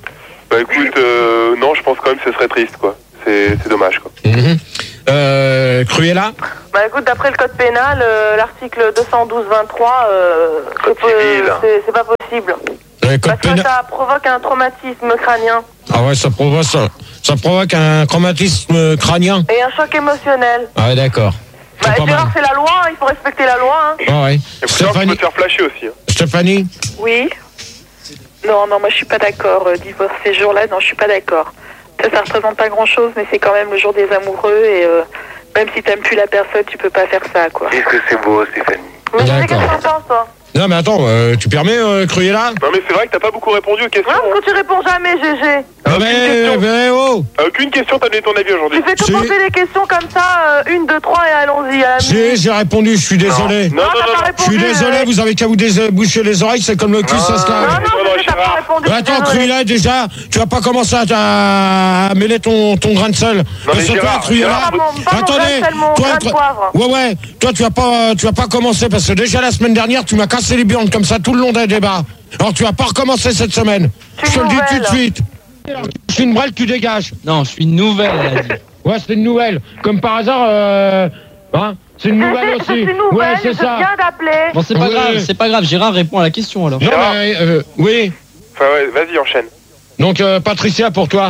Bah écoute, euh, non, je pense quand même que ce serait triste, quoi. C'est c'est dommage, quoi. Mhm. Euh, Cruella. Bah écoute, d'après le code pénal, euh, l'article deux cent douze vingt-trois, euh, c'est pas- c'est c'est pas possible. Le code Parce que pénal. ça provoque un traumatisme crânien Ah ouais, ça provoque, ça, ça provoque un traumatisme crânien. et un choc émotionnel. Ah ouais, d'accord. Bah C'est pas Gérard, mal. c'est la loi, hein, il faut respecter la loi. Hein. Ah ouais. Et pourtant, tu Stéphanie. peux te faire flasher aussi. Hein. Stéphanie. Oui. Non, non, moi je suis pas d'accord. Euh, divorce ces jours-là, non, je suis pas d'accord. Ça, ça représente pas grand-chose, mais c'est quand même le jour des amoureux et euh, même si t'aimes plus la personne, tu peux pas faire ça, quoi. Qu'est-ce que c'est beau, Stéphanie. Mais je sais D'accord. qu'est-ce que t'en penses, toi. Non mais attends, euh, tu permets euh, Cruella? Non, mais c'est vrai que t'as pas beaucoup répondu aux questions. Non, parce que tu réponds jamais, G G. Ah mais, question. mais oh. À aucune question, t'as donné ton avis aujourd'hui. Tu fais que Si. poser des questions comme ça, euh, une, deux, trois et allons-y. à la minute. J'ai j'ai répondu, je suis désolé. Non, non, t'as non, pas non. Je répondu. suis désolé, euh, vous avez qu'à vous déboucher les oreilles, c'est comme le cul, ça se Non, lave. non, Non, G G, t'as pas Gérard. répondu. Mais je suis attends, désolée. Cruella, déjà, tu vas pas commencer à, à mêler ton, ton grain de sel. Parce que toi, Gérard, Cruella, Gérard, Pas mon- pas mon attendez, grain de sel, mon toi, grain de toi- poivre. ouais, ouais, toi, tu vas pas, tu vas pas commencer parce que déjà la semaine dernière, tu m'as cassé les burnes comme ça tout le long des débats. Alors tu vas pas recommencer cette semaine. C'est Je te le dis une tout de nouvelle. suite. Je suis une brêle, tu dégages. Non, je suis une nouvelle, elle a dit. Ouais, c'est une nouvelle. Comme par hasard, euh, hein, c'est une nouvelle C'est- aussi. C'est une nouvelle, Ouais, c'est je ça. viens d'appeler. Bon, c'est pas Oui. grave, c'est pas grave. Gérard répond à la question alors. Non, Gérard. mais, euh, oui. Enfin, ouais, vas-y, enchaîne. Donc, euh, Patricia, pour toi.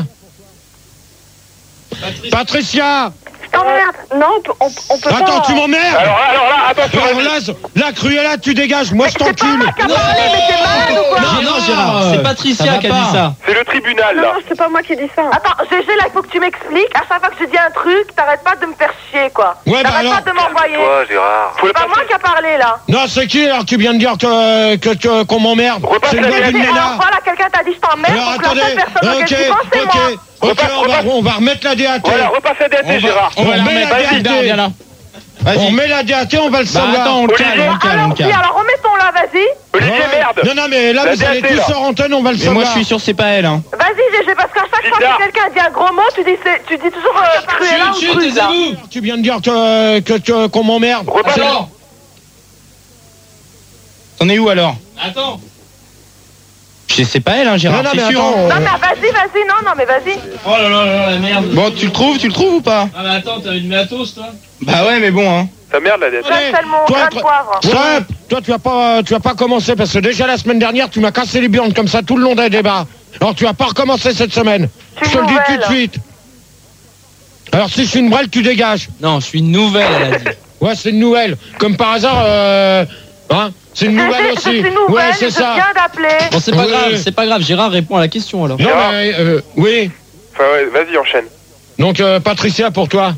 Patricia. Je t'emmerde. Non, on peut, on, on peut Attends, pas. tu m'emmerdes. Alors, alors là, attention, Alors vas-y. là, là, Cruella, tu dégages. Moi, je C'est pas t'encule. moi qui a parlé, mais t'es malade ou quoi? Non, non, Gérard, c'est Patricia ça va qui a pas. dit ça. C'est le tribunal, Non, là. non, c'est pas moi qui ai dit ça. Attends, G G, là, il faut que tu m'expliques. À chaque fois que je dis un truc, t'arrêtes pas de me faire chier, quoi. Ouais, bah T'arrêtes alors. pas de m'envoyer. Toi, Gérard. Faut le C'est pas moi passer. qui a parlé, là. Non, c'est qui alors qui vient de dire que que- que- qu'on m'emmerde? Repasse C'est le la gars d'une vérité. Alors, nana. voilà, quelqu'un t'a dit je t'emmerde. Alors Donc la attendez, seule personne ok, auquel tu penses, c'est ok, moi. ok, Repasse, on va, repasse. on va remettre la D A T. Voilà, repasse la D A T, On va, Gérard. on va On la met remettre. la Vas-y, D A T. viens là. On Vas-y. met la D A T, on va le Bah savoir. attends, on le calme, Olivier. on le calme, on le Alors, si, calme. alors remettons-la, vas-y. Olivier, Ouais. merde. Non, non, mais là, La vous allez D A T, tous là. sur antenne, on va le Et savoir. moi, je suis sûr, c'est pas elle. Hein. Vas-y, G G, parce qu'à chaque fois Bizarre. que quelqu'un dit un gros mot, tu dis, c'est- tu dis toujours euh, Cruella ou Chut, chut, Cruella. taisez-vous. Tu viens de dire que que- que- qu'on m'emmerde. Repasse. Alors, T'en es où alors? attends. Je sais pas elle, hein, Gérard, Non, non, c'est mais sûr. attends, hein. Non, mais vas-y, vas-y, non, non, mais vas-y. Oh là là là, la merde. Bon, tu le trouves, tu le trouves ou pas? Ah, mais attends, t'as une matos, toi? Bah ouais, mais bon, hein. Ça merde, la D A T. Allez, Seul mon toi, grain de toi- poivre. Ouais, toi, tu vas pas, tu vas pas commencer parce que déjà la semaine dernière, tu m'as cassé les burnes comme ça tout le long des débats. Alors tu vas pas recommencer cette semaine. Je Je suis te le dis tout de nouvelle. suite. Alors si je suis une brêle, tu dégages. Non, je suis une nouvelle, elle a dit. Ouais, c'est une nouvelle. Comme par hasard, euh, hein, c'est une nouvelle C'est aussi. une nouvelle, Ouais, c'est je ça. viens d'appeler. Bon, c'est pas Oui. grave, c'est pas grave. Gérard répond à la question alors. Non, mais euh, oui. Enfin, ouais, vas-y, enchaîne. Donc euh, Patricia pour toi.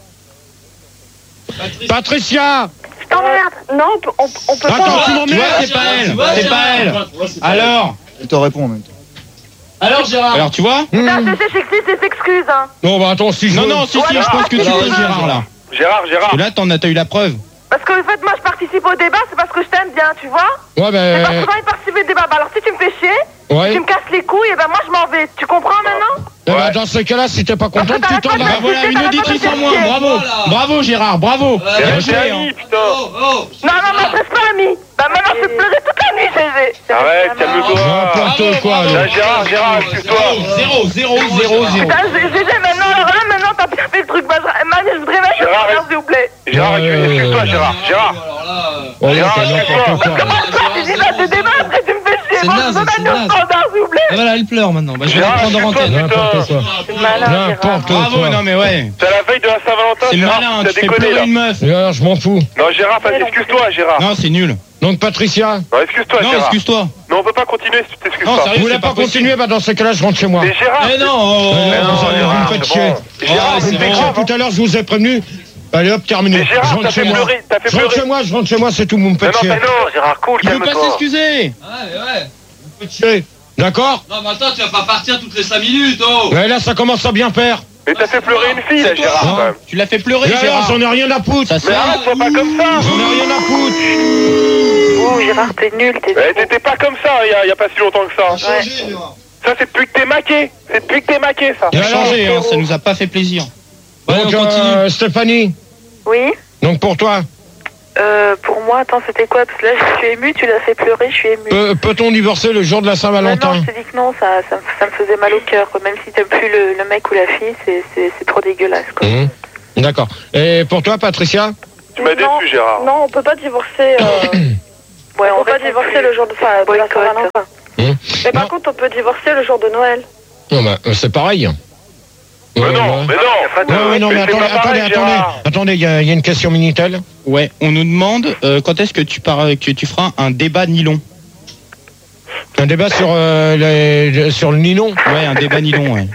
Patricia. Je t'emmerde. Non, on peut, on, on peut Attends, pas. tu Tu m'emmerdes. vois, c'est pas elle. C'est pas elle. Alors, Elle te répond en même temps. Alors, Gérard. alors tu vois? Hmm. Putain, G G, j'excite des excuses, hein. Non, bah attends, si je Non, veux- non, si, si, Ouais, je pense que tu alors, peux, Gérard, là. Gérard, Gérard. Et là, t'en as, t'as eu la preuve. Parce que, en fait, moi, je participe au débat, c'est parce que je t'aime bien, tu vois. Ouais, C'est ben. parce que j'ai envie de participer au débat. Bah, alors, si tu me fais chier, Ouais. tu me casses les couilles, et ben moi, je m'en vais. Tu comprends maintenant? Eh ben, Ouais. dans ce cas-là, si t'es pas content, Parce que tu t'en t'arrêtes pas vas. Bah voilà, une t'arrêtes pas de auditrice me en moins, faire chier. bravo. Bravo, Gérard, bravo. Euh, Bien T'es joué, hein. ami, putain. Oh, oh. Non, non, m'adresse pas à mi. Bah, maintenant, je vais pleurer toute la nuit, G G. Arrête, calme-toi. N'importe quoi, Là, là. Gérard, Gérard, excuse-toi. Zéro, zéro, zéro, zéro. Putain, G G, maintenant, alors là, maintenant, t'as bien fait le truc. Bah, je- Manu, je voudrais mettre Gérard, le s'il vous plaît. Gérard, Ouais, excuse-toi, ouais, Gérard. Gérard. Alors là, euh, Oh, là, Gérard, t'as n'importe quoi. Comment ça, tu dis là, des débats, après, tu me fais chier. C'est Bon, naze, je veux c'est mettre le naze. standard, s'il vous plaît. ah, voilà, elle pleure maintenant. Bah, je vais la Gérard, prendre en excuse-toi, antenne. putain. N'importe quoi. C'est malin, Gérard. N'importe Bravo, quoi. non mais ouais. C'est la veille de la Saint-Valentin, C'est Gérard. malin, T'as tu fais déconné, pleurer là. une meuf. Alors, je m'en fous. Non, Gérard, vas-y, excuse-toi, Gérard. Non, c'est nul. Donc, Patricia. Non, excuse-toi, Non, Gérard. excuse-toi. Non, on peut pas continuer si tu t'excuses Non, pas. sérieux, Vous voulez c'est pas pas possible. continuer? Bah, dans ce cas-là, je rentre chez moi. Mais Gérard, Eh non, oh, Euh, oh, non, non, vous, allez- Gérard, vous me faites c'est chier. bon. Gérard, Ah, Vous c'est me faites bon. chier tout à l'heure, je vous ai prévenu. Allez hop, terminé. Mais Gérard, je rentre t'as chez fait moi. pleurer, t'as fait Je rentre pleurer. chez moi, je rentre chez moi, c'est tout, vous me Non, faites non, chier. mais non, Gérard, cool, Il veut pas calme-toi. s'excuser. Ouais, ouais. Vous me faites chier. D'accord? Non, mais attends, tu vas pas partir toutes les cinq minutes, oh. Ouais, là, ça commence à bien faire. Mais t'as fait pleurer une fille, là, Gérard, Non. quand même. Tu l'as fait pleurer, Et alors, Gérard. j'en ai rien à foutre. Ça Mais sert. arrête, sois pas comme ça. J'en ai rien à foutre. Ouh, Gérard, t'es nul, t'es Ouais, t'étais pas comme ça, il y a- il y a pas si longtemps que ça. Ouais. Ça, c'est depuis que t'es maqué. C'est depuis que t'es maqué, ça. Il a Et alors, changé, hein, ça nous a pas fait plaisir. Ouais, Donc, on continue. euh, Stéphanie, Oui. donc pour toi. Euh, pour moi, attends, c'était quoi? Parce que là, je suis émue, tu l'as fait pleurer, je suis émue. Peut- Peut-on divorcer le jour de la Ouais, Saint-Valentin? non, je te dis que non, ça, ça, me- ça me faisait mal au cœur, quoi. Même si t'aimes plus le, le mec ou la fille, c'est, c'est, c'est trop dégueulasse, quoi. Mmh. D'accord. Et pour toi, Patricia? Tu m'as déçu, Gérard. Non, on peut pas divorcer. Euh... Ouais, on, peut pas divorcer le jour de, enfin, de la Saint-Valentin. Mmh. Mais par contre, on peut divorcer le jour de Noël. Non, bah, euh, c'est pareil. Mais Ouais, non, ouais. mais non. Ouais, ouais, non, mais c'est attendez, pas attendez, pareil, attendez, Gérard. attendez, il y, a il y a une question Minitel. Ouais, on nous demande euh, quand est-ce que tu pars, que tu feras un débat nylon. Un débat sur, euh, les- sur le nylon. Ouais, un débat nylon, ouais.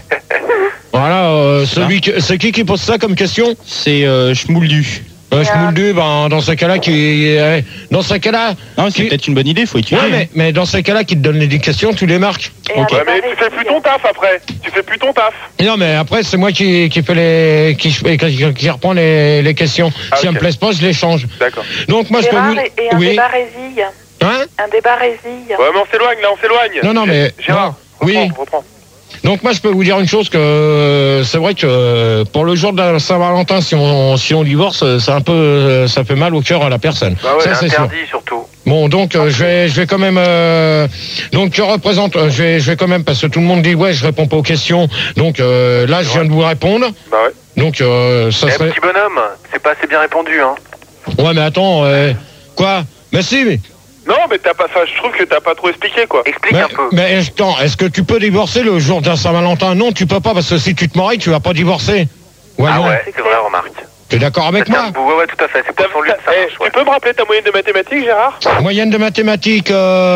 Voilà, euh, celui qui- c'est qui qui pose ça comme question? C'est euh, Schmouldu. Euh, Schmouldu, ben, dans ce cas-là, qui, euh, dans ce cas-là. Non, c'est peut-être une bonne idée, faut étudier. Ouais, mais, mais dans ce cas-là, qui te donne les questions, tu les marques. Ouais, mais tu fais plus ton taf après. Tu fais plus ton taf. Non, mais après, c'est moi qui, qui fais les, qui, qui, qui reprend les, les questions. Ah, si ok. elles me plaisent pas, je les change. D'accord. Donc, moi, je peux Gérard vous. et, et un Oui. débat résille. Hein? Un débat résille. Ouais, mais on s'éloigne, là, on s'éloigne. Non, non, mais. Gérard, non, oui. reprends, reprends. Donc moi je peux vous dire une chose que euh, c'est vrai que euh, pour le jour de la Saint-Valentin, si on si on divorce, euh, c'est un peu euh, ça fait mal au cœur à la personne. Bah ouais, Ça, c'est sûr. interdit surtout. Bon donc euh, je vais je vais quand même euh, donc que représente euh, je vais je vais quand même parce que tout le monde dit ouais je réponds pas aux questions donc euh, là je viens de vous répondre. Bah ouais. Donc euh, ça Eh, serait petit bonhomme, c'est pas assez bien répondu, hein. ouais mais attends euh, quoi mais si mais Non, mais t'as pas, enfin, je trouve que t'as pas trop expliqué, quoi. Explique mais, un peu. mais attends, est-ce que tu peux divorcer le jour de la Saint-Valentin? Non, tu peux pas parce que si tu te maries, tu vas pas divorcer. Ouais, Ah non. ouais, c'est vrai, remarque. T'es d'accord avec moi? Ouais, ouais, tout à fait, c'est pour son lieu de ça Eh, marche, ouais. tu peux me rappeler ta moyenne de mathématiques, Gérard? Moyenne de mathématiques.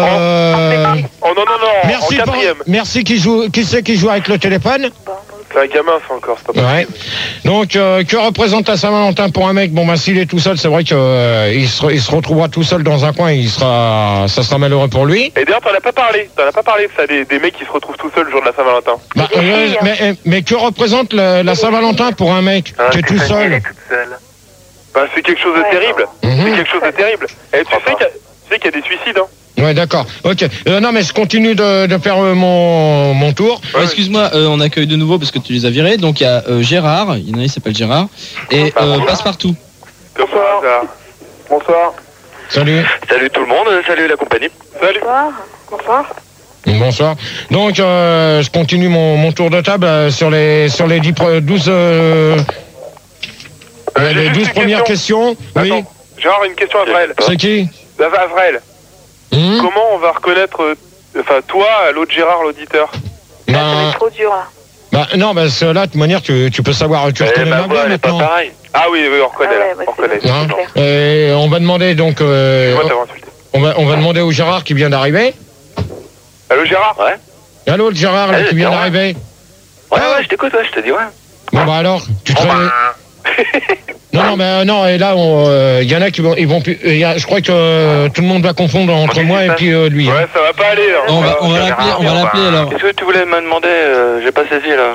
Euh... Oh non, non, non, Merci, en pour- quatrième. merci qui joue, qui c'est qui joue avec le téléphone? C'est un gamin, ça encore, c'est pas Ouais. possible. Donc, euh, que représente la Saint-Valentin pour un mec? Bon, bah, s'il est tout seul, c'est vrai que euh, il, se, il se retrouvera tout seul dans un coin, il sera, ça sera malheureux pour lui. Et d'ailleurs, t'en as pas parlé, t'en as pas parlé de ça, des, des mecs qui se retrouvent tout seuls le jour de la Saint-Valentin. Bah, euh, mais, mais que représente le- la Saint-Valentin pour un mec Ah, qui est tout Stéphanie, elle seul? est toute seule. Bah, c'est quelque chose de Ouais. terrible. Mhm. C'est quelque chose de terrible. Et tu sais qu'il y, a- tu sais qu'il y a des suicides, hein. Ouais, d'accord. Ok. Euh, non, mais je continue de, de faire euh, mon, mon tour. Ouais, Excuse-moi, euh, on accueille de nouveau parce que tu les as virés. Donc il y a euh, Gérard, il y en a un qui s'appelle Gérard, et euh, Passepartout. Comme par hasard. Bonsoir. Salut. Salut tout le monde, salut la compagnie. Salut. Bonsoir. Bonsoir. Bonsoir. Donc, euh, je continue mon, mon tour de table euh, sur les sur les dix pre- douze euh, Euh, euh, j'ai les juste douze une premières question. questions. Oui. Attends, Gérard, une question à Avrel. C'est qui? Avrel, Hmm comment on va reconnaître, euh, enfin, toi, l'autre Gérard, l'auditeur? Ça va Bah, être trop dur, là. bah, non, bah, c'est là, de toute manière, tu, tu peux savoir, tu Eh reconnais bah, ma voix ouais, elle est pas maintenant. pareil. Ah oui, oui, on reconnaît, Ah ouais, là. bah, On c'est reconnaît. bon. Hein clair. Et on va demander donc, euh, Excuse-moi de t'avoir insulté. on va on va demander au Gérard qui vient d'arriver. Allô, Gérard? Ouais. Allô, le Gérard là, Eh, qui vient Gérard. d'arriver. Ouais, ouais, je t'écoute, ouais, je te dis, ouais. Bon bah alors, tu te Bon, fais- bah, Non, non, mais euh, non, et là, il y en a qui vont, ils vont plus. euh, y a- je crois que euh, tout le monde va confondre entre Ok, moi c'est et ça. puis euh, lui. hein. Ouais, ça va pas aller, hein. On va, on va Gérard, l'appeler, on va bon, l'appeler bah, alors. Qu'est-ce que tu voulais me demander euh, J'ai pas saisi, là.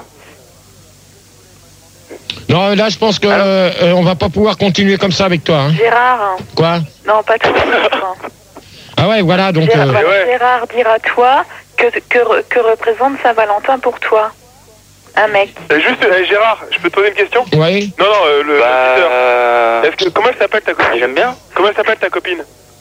Non, là, je pense que euh, euh, on va pas pouvoir continuer comme ça avec toi. Hein. Gérard, hein. Quoi? Non, pas tout de suite, hein. Ah ouais, voilà, donc. Gérard, euh, voilà, ouais. Gérard, dire à toi que, que, re- que représente Saint-Valentin pour toi. Un mec. Eh, juste, eh, Gérard, je peux te poser une question? Oui. Non, non, euh, le Bah, l'auditeur. euh, Est-ce que, comment elle s'appelle ta copine? j'aime bien. Comment elle s'appelle ta copine?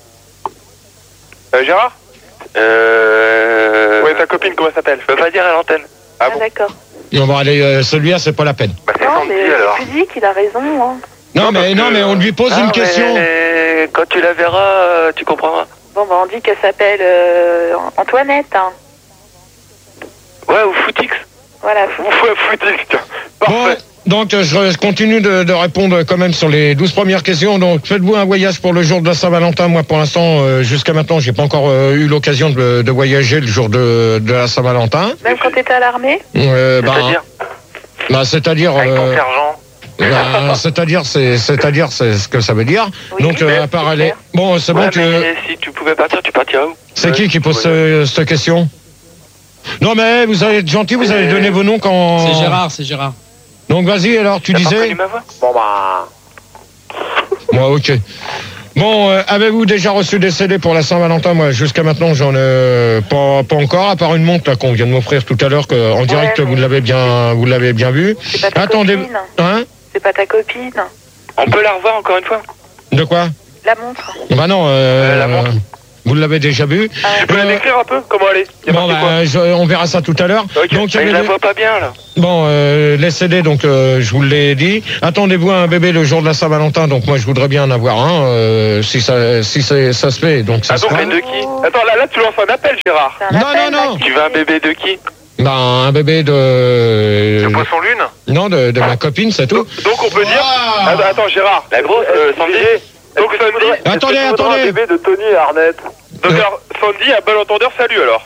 Euh, Gérard? Euh... Ouais, ta copine, comment elle s'appelle? Je peux pas dire à l'antenne. Ah Ah, bon? d'accord. On va aller, euh, celui-là, c'est pas la peine. Bah, c'est Non, Sandy, mais alors. tu dis qu'il a raison, hein. Non, Non, mais parce non, que- mais on lui pose Ah, une mais question. quand tu la verras, euh, tu comprendras. Bon, bah, on dit qu'elle s'appelle euh, Antoinette, hein. Ouais, ou Footix. Voilà. Ouf, ouais, foutiste, tiens. Bon, Parfait. donc euh, je je continue de, de répondre quand même sur les douze premières questions. Donc, faites-vous un voyage pour le jour de la Saint-Valentin? Moi, pour l'instant, euh, jusqu'à maintenant, j'ai pas encore euh, eu l'occasion de, de voyager le jour de, de la Saint-Valentin. Même quand t'étais à l'armée? Euh, bah, C'est-à-dire bah, c'est-à-dire, avec ton euh, sergent. bah, c'est-à-dire, c'est, c'est-à-dire, c'est ce que ça veut dire. Oui, Donc, euh, mais à part c'est aller. clair. Bon, c'est bon. Ouais, Tu... mais si tu pouvais partir, tu partirais où? C'est Ouais, qui qui pose ouais. ce- cette question? Non, mais vous allez être gentil, vous allez donner vos noms quand. C'est Gérard, c'est Gérard. Donc, vas-y. Alors, tu T'as pas disais. reconnu ma voix? Bon, bah. Moi, ok. Bon, euh, avez-vous déjà reçu des C D pour la Saint-Valentin? Moi, jusqu'à maintenant, j'en ai pas, pas encore, à part une montre là, qu'on vient de m'offrir tout à l'heure, que, en direct, mais- vous l'avez bien, vous l'avez bien vu. C'est pas ta Attendez, copine. hein? C'est pas ta copine. On peut la revoir encore une fois? De quoi? La montre. Bah non, euh, la montre. Vous l'avez déjà vu. Tu peux la décrire un peu? Comment elle est? Bon, bah, je, on verra ça tout à l'heure. Ok, Donc, mais je la les- vois pas bien là. Bon, euh, les C D, donc euh, je vous l'ai dit. Attendez-vous à un bébé le jour de la Saint-Valentin, donc moi je voudrais bien en avoir un, euh, si ça, si c'est- ça se fait. Donc ça Ah se donc fera. de qui? Attends, là, là tu lances un appel, Gérard. Non, non, non. Tu veux un bébé de qui? Ben, un bébé de. De Poisson Lune? Non, de, de ma copine, c'est tout. Donc on peut dire. Ah, bah, attends, Gérard. La grosse, euh, Sandy. Donc Sandy. Attendez, est-ce que tu voudras attendez. un bébé de Tony et Arnett. Donc alors, Sandy, à bon entendeur, salut alors.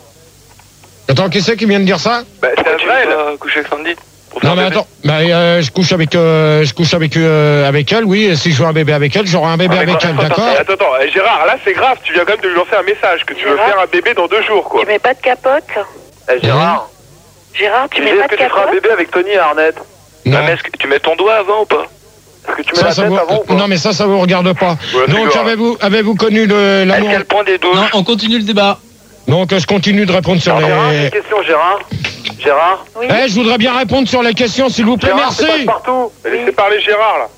Attends, qui c'est qui vient de dire ça? Bah, c'est Azrael. Coucher avec Sandy. Non, mais attends, bah, euh, je couche avec, euh, je couche avec, euh, avec elle, oui. Et si je veux un bébé avec elle, j'aurai un bébé avec elle, d'accord? Attends, attends, eh, Gérard, là c'est grave, tu viens quand même de lui lancer un message que tu veux Gérard faire un bébé dans deux jours quoi. Tu mets pas de capote? Eh, Gérard, Gérard, tu mets est-ce pas que de tu feras un capote? bébé avec Tony et Arnett? Non. mais est-ce que tu mets ton doigt avant ou pas? Est-ce que tu mets Ça, la ça tête vous... avant ou pas? Non, mais ça, ça vous regarde pas. Ouais, Donc, d'accord. avez-vous, avez-vous connu le- l'amour? Est-ce qu'elle prend des douches? Non, on continue le débat. Donc, euh, je continue de répondre sur Alors, Gérard, j'ai les. une question, Gérard. Gérard? Oui. Eh, je voudrais bien répondre sur les questions, s'il vous plaît. Gérard, c'est Merci. Passe-Partout. Laissez parler Gérard là.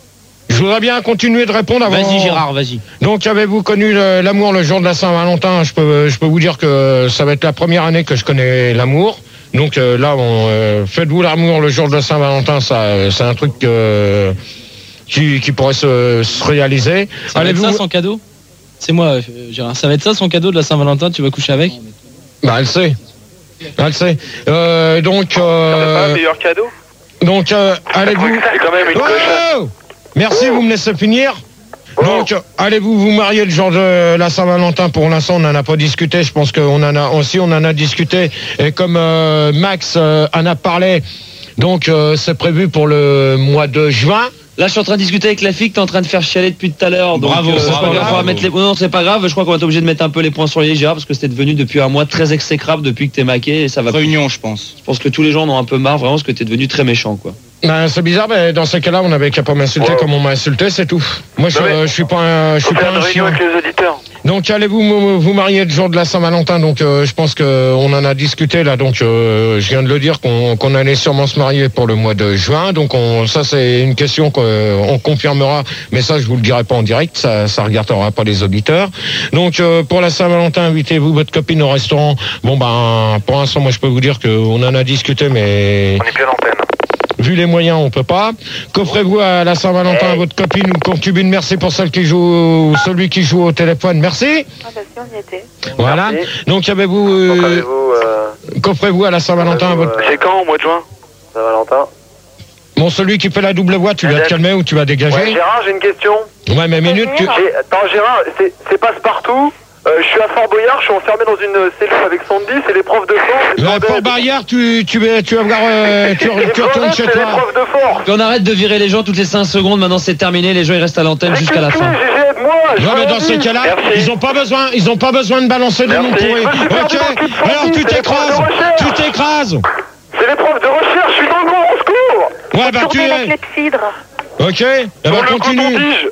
Je voudrais bien continuer de répondre avant. Vas-y Gérard, vas-y. Donc, avez-vous connu le- l'amour le jour de la Saint-Valentin? Je peux, je peux vous dire que ça va être la première année que je connais l'amour. Donc euh, là, on, euh, faites-vous l'amour le jour de la Saint-Valentin, ça, euh, c'est un truc euh, qui, qui pourrait se, se réaliser. Ça va être Allez-vous ça son cadeau? C'est moi, euh, Gérard. Ça va être ça son cadeau de la Saint-Valentin, tu vas coucher avec? Bah, elle sait. Elle sait. Euh, donc, Pas un euh, meilleur cadeau? donc, euh, allez-vous. C'est quand même une cochonne. Oh Merci, vous me laissez finir. Donc, euh, allez-vous vous marier le jour de la Saint-Valentin? Pour l'instant, on n'en a pas discuté. Je pense qu'on en a aussi, on en a discuté. Et comme euh, Max euh, en a parlé, donc euh, c'est prévu pour le mois de juin. Là, je suis en train de discuter avec la fille que t'es en train de faire chialer depuis tout à l'heure. Donc, Bravo, euh, c'est bravo, pas grave, on va bravo. mettre les... Non, c'est pas grave. Je crois qu'on va être obligé de mettre un peu les points sur les i, Gérard, parce que c'était devenu depuis un mois très exécrable depuis que t'es maqué et ça va. Réunion, je pense. Je pense que tous les gens en ont un peu marre, vraiment, parce que t'es devenu très méchant, quoi. Ben, c'est bizarre, mais dans ces cas-là, on n'avait qu'à pas m'insulter Ouais. comme on m'a insulté, c'est tout. Moi, je, Non, mais- euh, je suis pas un, je suis On fait pas une un réunion chien. avec les auditeurs. Donc, allez-vous vous, vous marier le jour de la Saint-Valentin? Donc, euh, je pense que on en a discuté là. Donc, euh, je viens de le dire qu'on qu'on allait sûrement se marier pour le mois de juin. Donc, on, ça, c'est une question qu'on confirmera. Mais ça, je vous le dirai pas en direct. Ça, ça regardera pas les auditeurs. Donc, euh, pour la Saint-Valentin, invitez-vous votre copine au restaurant. Bon, ben, pour l'instant, moi, je peux vous dire qu'on en a discuté, mais On est plus à l'antenne. vu les moyens, on peut pas. Qu'offrez-vous à la Saint-Valentin à votre copine ou concubine? Merci pour celle qui joue, celui qui joue au téléphone. Merci. Ah bah si, on y était. Voilà. Merci. Donc, avez-vous, Donc, euh, avez-vous, euh, qu'offrez-vous à la Saint-Valentin à votre... C'est quand au mois de juin? Saint-Valentin. Bon, celui qui fait la double voix, tu vas te calmer ou tu vas Ouais, dégager? Gérard, j'ai une question. Ouais, mais minute, tu... J'ai- Attends, Gérard, c'est c'est Passe-Partout. Euh, je suis à Fort Boyard, je suis enfermé dans une cellule avec Sandy, c'est les profs de force. Ouais, pour barrière, tu, tu, vas- tu vas voir, euh, tu, tu retournes chez C'est les toi. profs de force. Puis on arrête de virer les gens toutes les cinq secondes. Maintenant, c'est terminé. Les gens, ils restent à l'antenne jusqu'à la fin. G G, aide-moi. Ouais, mais dans ces cas-là, Merci. ils ont pas besoin, ils ont pas besoin de balancer des noms Merci. pourris. Je me suis perdu Ok, dans toute alors famille, tu c'est les profs t'écrases, de recherche. tu t'écrases. C'est les profs de recherche, je suis dans le grand au secours. Ouais, bah tu Tournez la es. clepsydre. Ok, eh ben Sur le continue. coton-tige.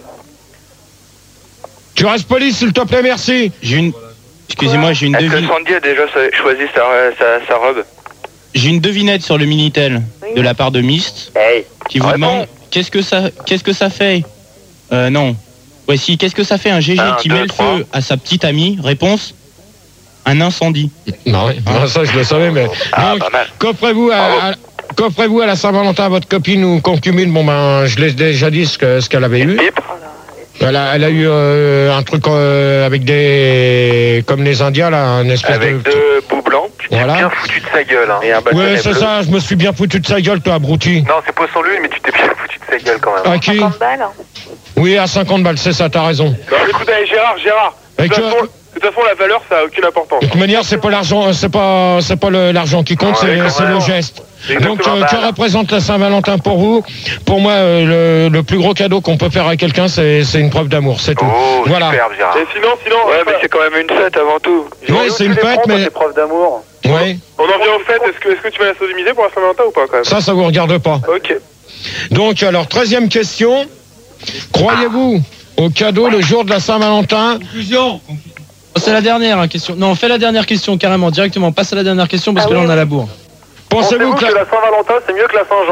Tu restes poli, s'il te plaît, merci. J'ai une. Excusez-moi, j'ai une Est-ce que devine. Sandy a déjà choisi sa, sa, sa robe? J'ai une devinette sur le Minitel Oui. de la part de Myst Hey. qui vous Réponds. demande qu'est-ce que ça qu'est-ce que ça fait Euh non. Voici, qu'est-ce que ça fait un G G Un, qui deux, met le trois. feu à sa petite amie? Réponse un incendie. Non, ouais, non, ça je le savais, mais Ah, donc pas mal. qu'offrez-vous à, à- qu'offrez-vous à la Saint-Valentin à votre copine ou concubine? Bon ben, je l'ai déjà dit ce que ce qu'elle avait eu. Pipe. Elle a, elle a eu euh, un truc euh, avec des, comme les Indiens là, un espèce Avec de. deux bouts blancs. Tu t'es Voilà. bien foutu de sa gueule. Hein. Et un bâtonnet Ouais, c'est bleu. ça. Je me suis bien foutu de sa gueule, toi, abruti. Non, c'est Poisson Lune, mais tu t'es bien foutu de sa gueule quand même. À qui? cinquante balles. Oui, à cinquante balles, c'est ça. T'as raison. Non, écoute, allez, Gérard, Gérard. De Et toute que- façon, de toute façon, la valeur, ça a aucune importance. De toute manière, c'est pas l'argent, c'est pas, c'est pas le- l'argent qui compte, Ouais, c'est, quand c'est même. le geste. C'est Donc, exactement euh, que mal. représente la Saint-Valentin pour vous? Pour moi, euh, le, le plus gros cadeau qu'on peut faire à quelqu'un, c'est, c'est une preuve d'amour, c'est tout. Oh, Voilà. superbe, Gérard. Et sinon, sinon. Ouais, euh, mais c'est quand même une fête avant tout. Ouais, c'est une fête, mais. profs d'amour. Ouais. On en vient au fait, est-ce que, est-ce que tu vas la sodomiser pour la Saint-Valentin ou pas quand même? Ça, ça vous regarde pas. Ok. Donc, alors, treizième question. Croyez-vous au cadeau le jour de la Saint-Valentin? Conclusion. C'est la dernière hein, question. Non, fais la dernière question carrément, directement. Passe à la dernière question parce Ah que là oui, on a oui. la bourre. Pensez-vous que la... la Saint-Valentin, c'est mieux que la Saint-Jean?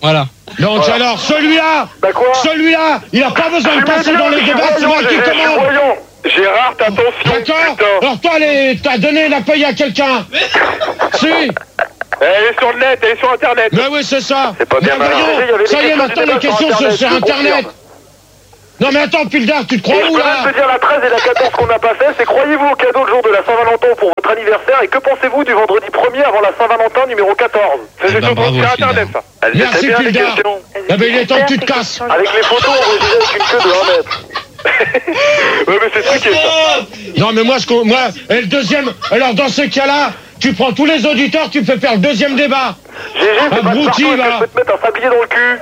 Voilà. Donc Voilà. alors, celui-là, Bah quoi celui-là, il a pas besoin de passer dans les débats, c'est moi qui commande. Voyons. Gérard, t'as ton fion, D'accord. putain. Alors toi, les- t'as donné la paye à quelqu'un. Si. Elle est sur le net, elle est sur Internet. Mais oui, c'est ça. C'est pas bien Mais malin. voyons, Il y avait ça des y est, questions maintenant de les débat questions sur sont sur Internet, je Internet. confirme. Non mais attends, Pildar, tu te crois Et je où peux là? même te dire la treize et la quatorze qu'on n'a pas fait, c'est croyez-vous au cadeau le jour de la Saint-Valentin pour votre anniversaire et que pensez-vous du vendredi premier avant la Saint-Valentin numéro quatorze? C'est Eh ben, sur bravo, Internet ça. Elles Merci, étaient bien les Pildar. questions. Ah ben il est temps que tu te casses. Avec les photos enregistrées avec une queue de un mètre. Ouais mais c'est truqué ça. Non mais moi, je, co- moi, et le deuxième, alors dans ce cas-là, tu prends tous les auditeurs, tu fais faire le deuxième débat. G G, c'est pas de Abruti, partout, est-ce que va. je peux te mettre un sablier dans le cul?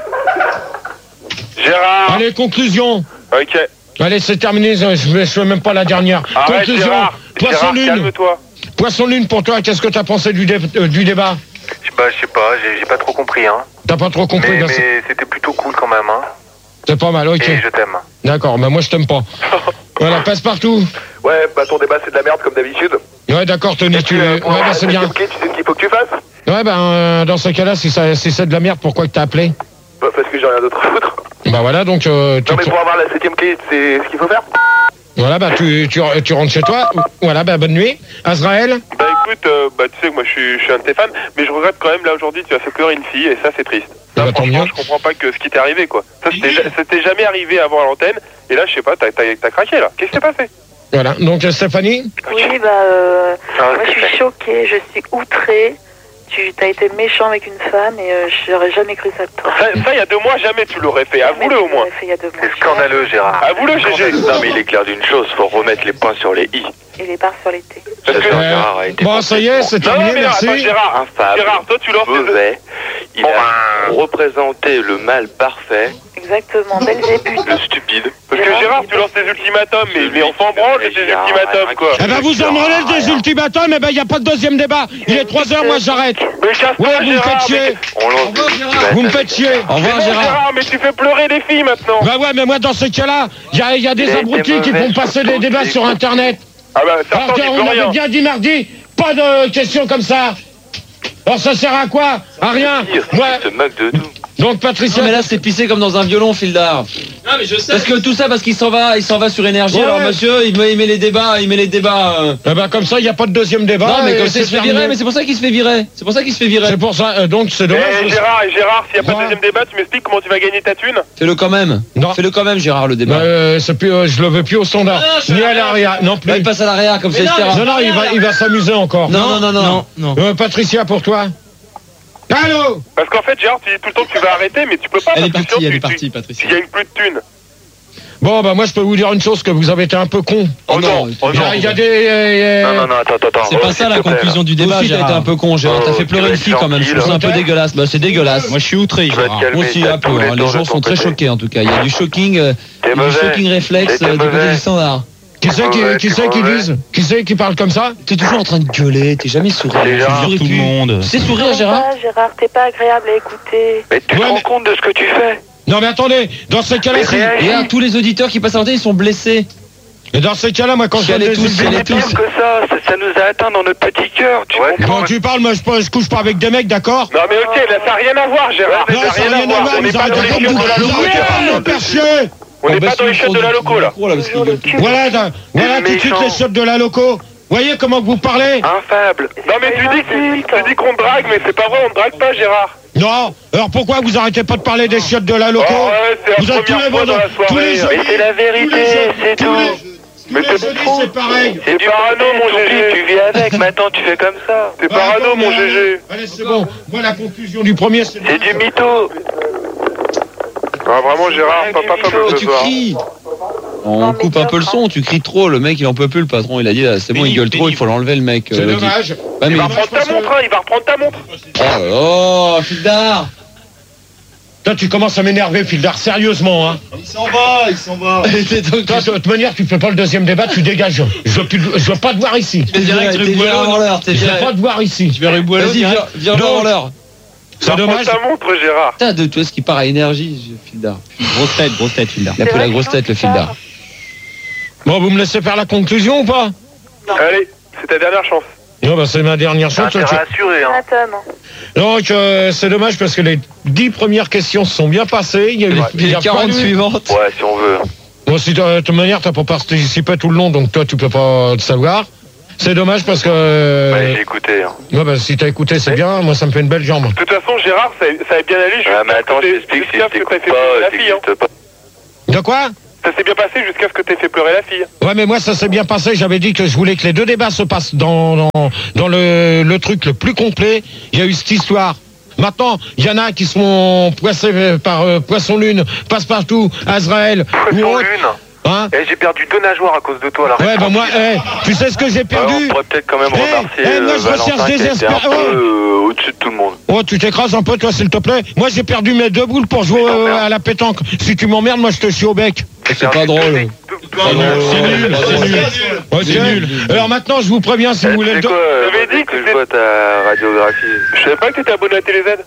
Gérard. Allez, conclusion. Ok. Allez, c'est terminé, je je ne fais même pas la dernière. Arrête conclusion. Gérard. Poisson Gérard, lune. calme-toi. Poisson lune pour toi, qu'est-ce que t'as pensé du, dé- euh, du débat? Bah, je sais pas, j'ai j'ai pas trop compris, hein. T'as pas trop compris, Mais, ben, c'est- mais c'était plutôt cool quand même, hein. c'est pas mal, ok. Et je t'aime. D'accord, bah moi je t'aime pas. Voilà, passe partout. Ouais, bah ton débat c'est de la merde comme d'habitude. Ouais, d'accord, Tony, tu... Euh, Ouais, pour bah avoir c'est la bien. septième clé, tu sais ce qu'il faut que tu fasses? Ouais, ben euh, dans ce cas-là, si, ça- si c'est de la merde, pourquoi que t'as appelé? Bah parce que j'ai rien d'autre à foutre. Bah voilà, donc euh, tu... Non mais pour avoir la septième clé, c'est ce qu'il faut faire? Voilà, bah tu, tu, tu rentres chez toi. Voilà, bah bonne nuit. Azraël? Bah écoute, euh, bah tu sais que moi je suis, je suis un de tes fans, mais je regrette quand même là aujourd'hui tu as fait pleurer une fille et ça c'est triste. Ça, Bah, tant franchement, mieux. je comprends pas que ce qui t'est arrivé quoi. Ça c'était ja- c'était jamais arrivé avant à l'antenne et là je sais pas, t'as t'as- t'as craqué là. Qu'est-ce qui s'est passé? Voilà, donc euh, Stéphanie? Oui, bah, euh, Ah, moi je suis choquée, je suis outrée. Tu as été méchant avec une femme et euh, j'aurais jamais cru ça de toi. Ça, ça, il y a deux mois jamais tu l'aurais fait, avoue-le au moins. Fait il y a deux mois. C'est scandaleux, Gérard. Avoue-le G G. Non, mais il est clair d'une chose, faut remettre les points sur les i. Et les barres sur les T. Parce que- Euh, Gérard a été bon, ça y est, c'est Non, non, terminé, mais non, merci. attends, Gérard, infâme, Gérard, toi tu lances tes... mauvais. Il a représenté le mal parfait, Exactement, Belzébuth. le stupide. Parce que Gérard, tu lances tes ultimatums, mais, mais on s'en branle de tes Gérard, ultimatums quoi. Eh ben vous en branlez des ultimatums, eh ben y a pas de deuxième débat. Il est trois heures, moi j'arrête. Mais casse-toi Ouais, vous me faites Gérard, chier. mais... On lance des ultimatums. Vous me faites chier. Au Mais revoir, non, Gérard. Gérard, mais tu fais pleurer les filles maintenant. Bah ouais, mais moi dans ce cas-là, il y a, y a des Il a été abrutis qui mauvais font passer sur des tous débats les sur coups. Internet. Ah bah Alors certains n'y qu'on peut avait rien. bien dit mardi, pas de questions comme ça. Alors ça sert à quoi? À rien. Pire, c'est Moi, qu'il se moque de tout. donc Patricia. Non mais là c'est pissé comme dans un violon, Fildar. Non, mais je sais. Parce que tout ça parce qu'il s'en va, il s'en va sur énergie. Ouais, Alors ouais. monsieur, il met, il met les débats, il met les débats. euh. Eh ben comme ça, il y a pas de deuxième débat. Non mais et comme ça c'est il se fait terminé. virer, mais c'est pour ça qu'il se fait virer. C'est pour ça qu'il se fait virer. C'est pour ça, euh, donc c'est dommage. Eh Gérard, et Gérard, s'il n'y a pas de Ouais. deuxième débat, tu m'expliques comment tu vas gagner ta thune? Fais-le quand même. Non. Fais-le quand même, Gérard, le Bah, débat. euh, c'est plus, euh, je le veux plus au standard, Non, je ni suis à l'arrière, non Là, plus. il passe à l'arrière comme ça, Mais et non, cetera. Non, non, il va, il va s'amuser encore. Non, non, non, non. non. Euh, Patricia, pour toi. Allô? Parce qu'en fait, Gérard, tu dis tout le temps que tu vas arrêter, mais tu peux pas. Elle est parce que partie, sinon, elle tu- est partie, tu- Patricia. Tu gagnes plus de thunes. Bon, bah moi je peux vous dire une chose, que vous avez été un peu con. Oh non, oh Il y non. a, il y a des... euh, Non, non, non, attends, attends, attends. C'est pas Oh, ça la s'il te plaît, conclusion du Toi débat, aussi t'as été Gérard. un peu con, Gérard. Oh, T'as fait pleurer tu une vas fille être quand même. Je trouve ça un peu gentil, dégueulasse. Bah c'est dégueulasse. Moi, je suis outré, Tu vas te Gérard. calmer, Moi aussi t'as un peu. tous les hein. Les temps gens de sont ton très côté. choqués en tout cas. Il y a du shocking, euh, T'es du mauvais. shocking réflexe T'es euh, du côté mauvais. du standard. Qui c'est qui, mauvais, qui, t'es c'est qui mauvais. disent? Qui c'est qui parle comme ça? T'es toujours en train de gueuler, t'es jamais sourire. C'est Gérard. Tu souris Tout le plus. monde. Tu sais sourire, Gérard? Ah, Gérard, t'es pas agréable à écouter. Mais tu te Ouais, rends mais- compte de ce que tu fais? Non mais attendez, dans ces cas-là, Mais si... réagis. Regarde, tous les auditeurs qui passent à l'antenne, ils sont blessés. Et dans ces cas-là, moi quand je Chialez donne des tous, chialez ultimatums- C'est pire que ça, ça, ça nous a atteint dans notre petit cœur. Tu comprends? Quand tu parles, moi je, je couche pas avec des mecs, d'accord? Non, mais ok, là, ça n'a rien à voir, Gérard. Non, Ça n'a ça rien à voir. On n'est vous pas dans arrêtez les pas de chiottes de la vous loco. arrêtez pas de me faire chier. On n'est pas dans les chiottes de la loco, là. Voilà, da- voilà tout de suite méchant. les chiottes de la loco. Voyez comment vous parlez? Infable. Non, mais tu dis, que- tu dis qu'on te drague, mais c'est pas vrai, on te drague pas, Gérard. Non. Alors pourquoi vous arrêtez pas de parler des chiottes de la loco? Oh, ouais, c'est la Vous êtes tous première les fois vendeurs, dans la soirée. tous les Mais jeudis, c'est la vérité, tous les jeudis, c'est tous tout. les- Mais tous les t'es jeudis, fou. c'est pareil. C'est du parano, mon T'oublies, G G. tu vis avec, maintenant tu fais comme ça. T'es Ah, parano, bon, mon mais G G. Allez, c'est bon. Moi, la conclusion du premier, c'est... C'est du mytho. Ah, vraiment, Gérard, Ouais, papa du fameux mytho, ce Tu soir. cries. On Non, mais coupe un peu le Gérard. son, tu cries trop, le mec il en peut plus, le patron il a dit là, c'est bon, il gueule trop, il faut l'enlever le mec. C'est euh, dommage. Ouais, mais Il va il- reprendre ta montre, hein, il va reprendre ta montre. Oh, oh Fildar. Toi, tu commences à m'énerver, Fildar, sérieusement, hein. Il s'en va, il s'en va. Toi, de toute manière, tu fais pas le deuxième débat, tu dégages. Je veux, plus, je veux pas te voir ici. T'es viré, t'es viré avant l'heure, t'es Je veux viré. pas te voir ici. Tu vas reboiler. Vas-y, viens, viens Donc, avant l'heure. Il va C'est reprendre dommage. ta montre, Gérard. Putain, de toi ce qui part à énergie, Fildar. Grosse tête, grosse tête, Fildar. Il a pris la grosse tête, le Fildar. Bon, vous me laissez faire la conclusion ou pas? Allez, c'est ta dernière chance. Non, bah, c'est ma dernière T'as chance. intérêt Tu- à assurer, hein. Ultimatum. Donc euh, c'est dommage parce que les dix premières questions se sont bien passées. Il y a eu les, les quarante suivantes. Ouais, si on veut. Bon, si de toute manière, t'as pas participé tout le long, donc toi, tu peux pas te savoir. C'est dommage parce que... Euh... Ouais, j'ai écouté. Hein. Ouais, bah, si t'as écouté, c'est bien. Moi, ça me fait une belle jambe. De toute façon, Gérard, ça, ça va bien aller jusqu'à ah, mais attends, ce que je t'explique, si jusqu'à ce que t'aies fait pleurer la fille. Hein. De quoi? Ça s'est bien passé jusqu'à ce que t'aies fait pleurer la fille. Ouais, mais moi, ça s'est bien passé. J'avais dit que je voulais que les deux débats se passent dans, dans, dans le, le truc le plus complet. Il y a eu cette histoire. Maintenant, il y en a qui sont poissés par euh, Poisson Lune, Passe-Partout, Azraël. Poisson Lune. Hein eh, j'ai perdu deux nageoires à cause de toi là. Ouais, bah moi, eh, tu sais ce que j'ai perdu? Ouais, on pourrait peut-être quand même eh, remercier eh, moi, euh, je recherche Valentin qui était un peu oh. euh, au-dessus de tout le monde. Oh, tu t'écrases un peu, toi, s'il te plaît. Moi, j'ai perdu mes deux boules pour jouer euh, à la pétanque. Si tu m'emmerdes, moi, je te chie au bec. C'est pas drôle. C'est nul, c'est nul. Ouais, c'est nul. Alors maintenant, je vous préviens, si vous voulez le... Tu sais quoi, j'avais dit que je vois ta radiographie. Je savais pas que t'étais abonné à Télé Z.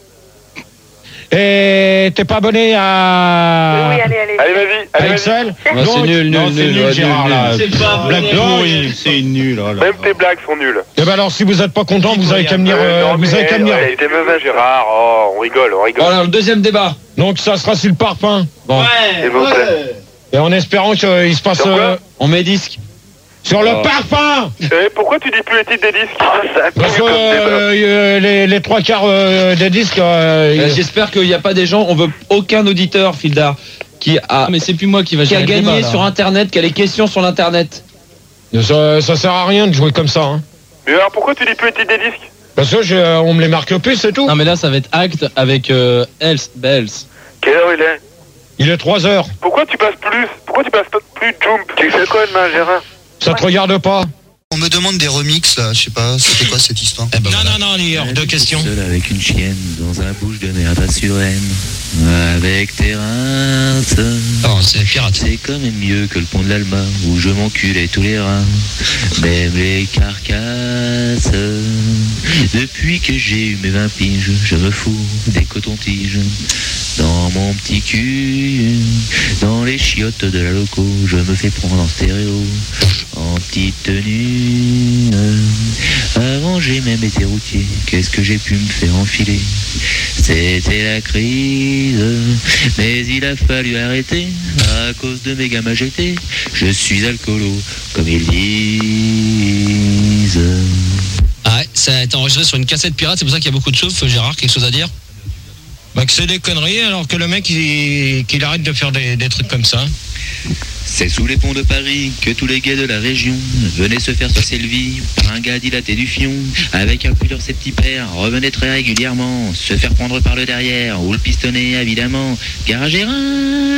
Et t'es pas abonné à... Oui, allez, allez. Allez, vas-y. À Excel? Ouais, c'est nul, nul, non, c'est nul, nul, ouais, Gérard, nul, là. nul. C'est pas blague pourrie, c'est nul. Oh là Même là. tes blagues sont nulles. Eh ben alors, si vous êtes pas content, vous avez qu'à venir... Euh, euh, non, vous avez mais, qu'à venir. ouais, t'es mauvais, Gérard. Oh, on rigole, on rigole. Voilà, le deuxième débat. Donc, ça sera sur le parfum. Bon. S'il vous plaît. Et en espérant qu'il se passe... Sur quoi euh, On met disque. sur le Oh. parfum. Eh, pourquoi tu dis plus les titres des disques? Parce que euh, euh, les, les trois quarts euh, des disques... euh, Euh, J'espère qu'il n'y a pas des gens, on veut aucun auditeur, Fildar, qui a, Ah, mais c'est plus moi qui va qui a gérer le gagné débat, là. sur Internet, qui a les questions sur l'Internet. ça, ça sert à rien de jouer comme ça. Hein. Mais alors pourquoi tu dis plus les titres des disques? Parce que j'ai, euh, on me les marque plus, c'est tout. Non, mais là, ça va être Act avec euh, Else, Bells. Quelle heure il est? Il est trois heures. Pourquoi tu passes plus? Pourquoi tu passes plus Jump? Tu fais quoi demain, Gérard? Ça te regarde pas. On me demande des remixes là, je sais pas, c'était quoi cette histoire? Non, non, non, il y a deux questions. Seul avec une chienne dans un bouche de merde à Suresnes, avec tes rinces. Oh, c'est pirate. C'est quand même mieux que le pont de l'Alma où je m'enculais tous les reins, même les carcasses. Depuis que j'ai eu mes vingt piges, je me fous des cotons-tiges dans mon petit cul, dans les chiottes de la loco. Je me fais prendre en stéréo, en petite tenue. Avant j'ai même été routier, qu'est-ce que j'ai pu me faire enfiler? C'était la crise, mais il a fallu arrêter à cause de mes gamins jetés. Je suis alcoolo, comme ils disent. Ah ouais, ça a été enregistré sur une cassette pirate, c'est pour ça qu'il y a beaucoup de choses. Gérard, quelque chose à dire? Bah que c'est des conneries, alors que le mec, il, qu'il arrête de faire des, des trucs comme ça. C'est sous les ponts de Paris que tous les gays de la région venaient se faire saucer le vie par un gars dilaté du fion, avec un pull sur ses petits pères, revenaient très régulièrement se faire prendre par le derrière ou le pistonner évidemment. Garage Hérin.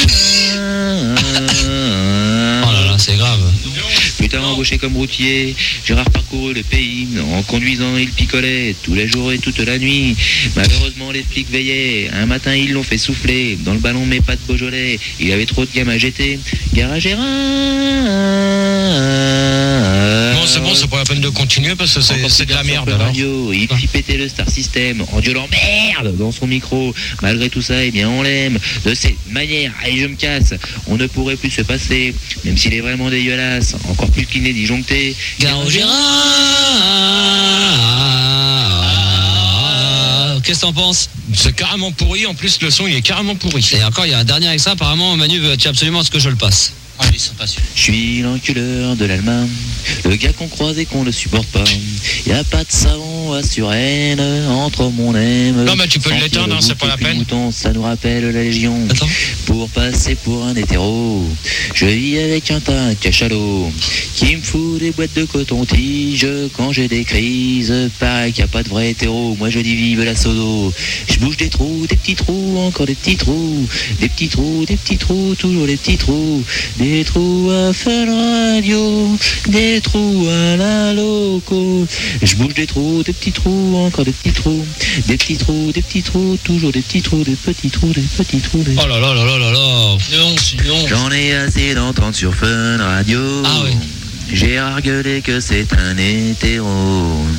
Oh là là, c'est grave. Putain, embauché comme routier, Gérard parcourut le pays. En conduisant, il picolait tous les jours et toute la nuit. Malheureusement, les flics veillaient. Un matin, ils l'ont fait souffler dans le ballon, mais pas de Beaujolais. Il avait trop de gamins à jeter. Garage Hérin. Bon, c'est bon, c'est pas la peine de continuer parce que c'est, c'est de la merde alors. Radio, il fit péter le Star System en gueulant merde dans son micro. Malgré tout ça, eh bien, on l'aime. De cette manière, allez, je me casse. On ne pourrait plus se passer, même s'il est vraiment dégueulasse. Encore plus qu'il n'est disjoncté. Garage Hérin. Qu'est-ce que t'en penses? C'est carrément pourri, en plus le son il est carrément pourri. Et encore, il y a un dernier extra, apparemment Manu veut absolument à ce que je le passe. Allez, c'est pas sûr. Je suis l'enculeur de l'Allemagne, le gars qu'on croise et qu'on ne supporte pas. Y a pas de savon à Suresnes, entre mon aime. Non, mais tu peux sentir l'éteindre, le hein, c'est pas la goût peine. mouton, ça nous rappelle la Légion. Attends. Pour passer pour un hétéro, je vis avec un tas de cachalot qui me fout des boîtes de coton-tige quand j'ai des crises. Pareil qu'il n'y a pas de vrai hétéro, moi je dis vive la sodo. Je bouge des trous, des petits trous, encore des petits trous, des petits trous, des petits trous, toujours des petits trous. Des trous à Fun Radio, des trous à la loco. Je bouge des trous, des petits trous, encore des petits trous, des petits trous, des petits trous, toujours des petits trous, des petits trous, des petits trous. Des... Oh là là là là là là. Non, non. J'en ai assez d'entendre sur Fun Radio. Ah oui. J'ai argueulé que c'est un hétéro.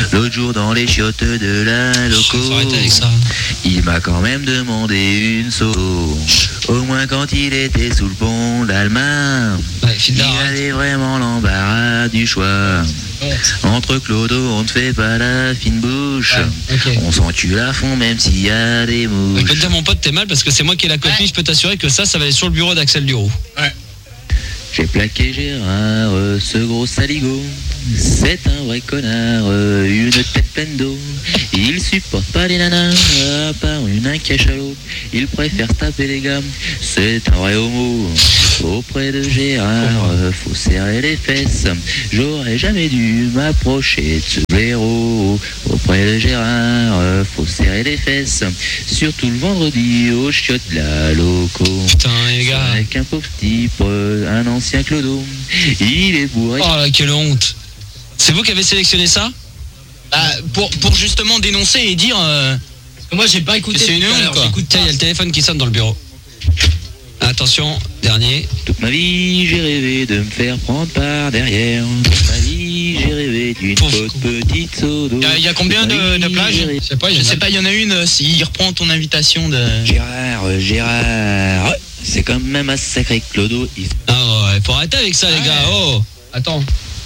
L'autre jour dans les chiottes de la loco, il m'a quand même demandé une sauce. Au moins quand il était sous le pont d'Alma, il avait vraiment l'embarras du choix. Entre Clodo, on ne fait pas la fine bouche. Ouais, okay. On s'encule à fond même s'il y a des mouches. Je peux te dire mon pote, t'es mal parce que c'est moi qui ai la copie, ouais. Je peux t'assurer que ça, ça va aller sur le bureau d'Axel Duroux. Ouais. J'ai plaqué Gérard, ce gros saligo. C'est un vrai connard, une tête pleine d'eau. Il supporte pas les nanas, à part une un cachalot. Il préfère se taper les gammes, c'est un vrai homo. Auprès de Gérard, faut serrer les fesses. J'aurais jamais dû m'approcher de ce blaireau. Auprès de Gérard, faut serrer les fesses. Surtout le vendredi au chiottes de la loco. Putain les gars. Avec un pauvre type, un ancien clodo. Il est bourré. Oh là, quelle honte. C'est vous qui avez sélectionné ça? Bah, pour, pour justement dénoncer et dire... Euh... Parce que moi j'ai pas écouté. C'est une honte quoi. Tiens, il y a le téléphone qui sonne dans le bureau. Attention, dernier. Toute ma vie, j'ai rêvé de me faire prendre par derrière. Toute ma vie, j'ai rêvé d'une faute petite sodo. Il y, y a combien de, de plages? Je sais pas, il y, pas, il y en a une, euh, s'il reprend ton invitation de... Gérard, Gérard, c'est quand même un sacré clodo. Il... Ah ouais, faut arrêter avec ça, ah les gars. Ouais. Oh, attends.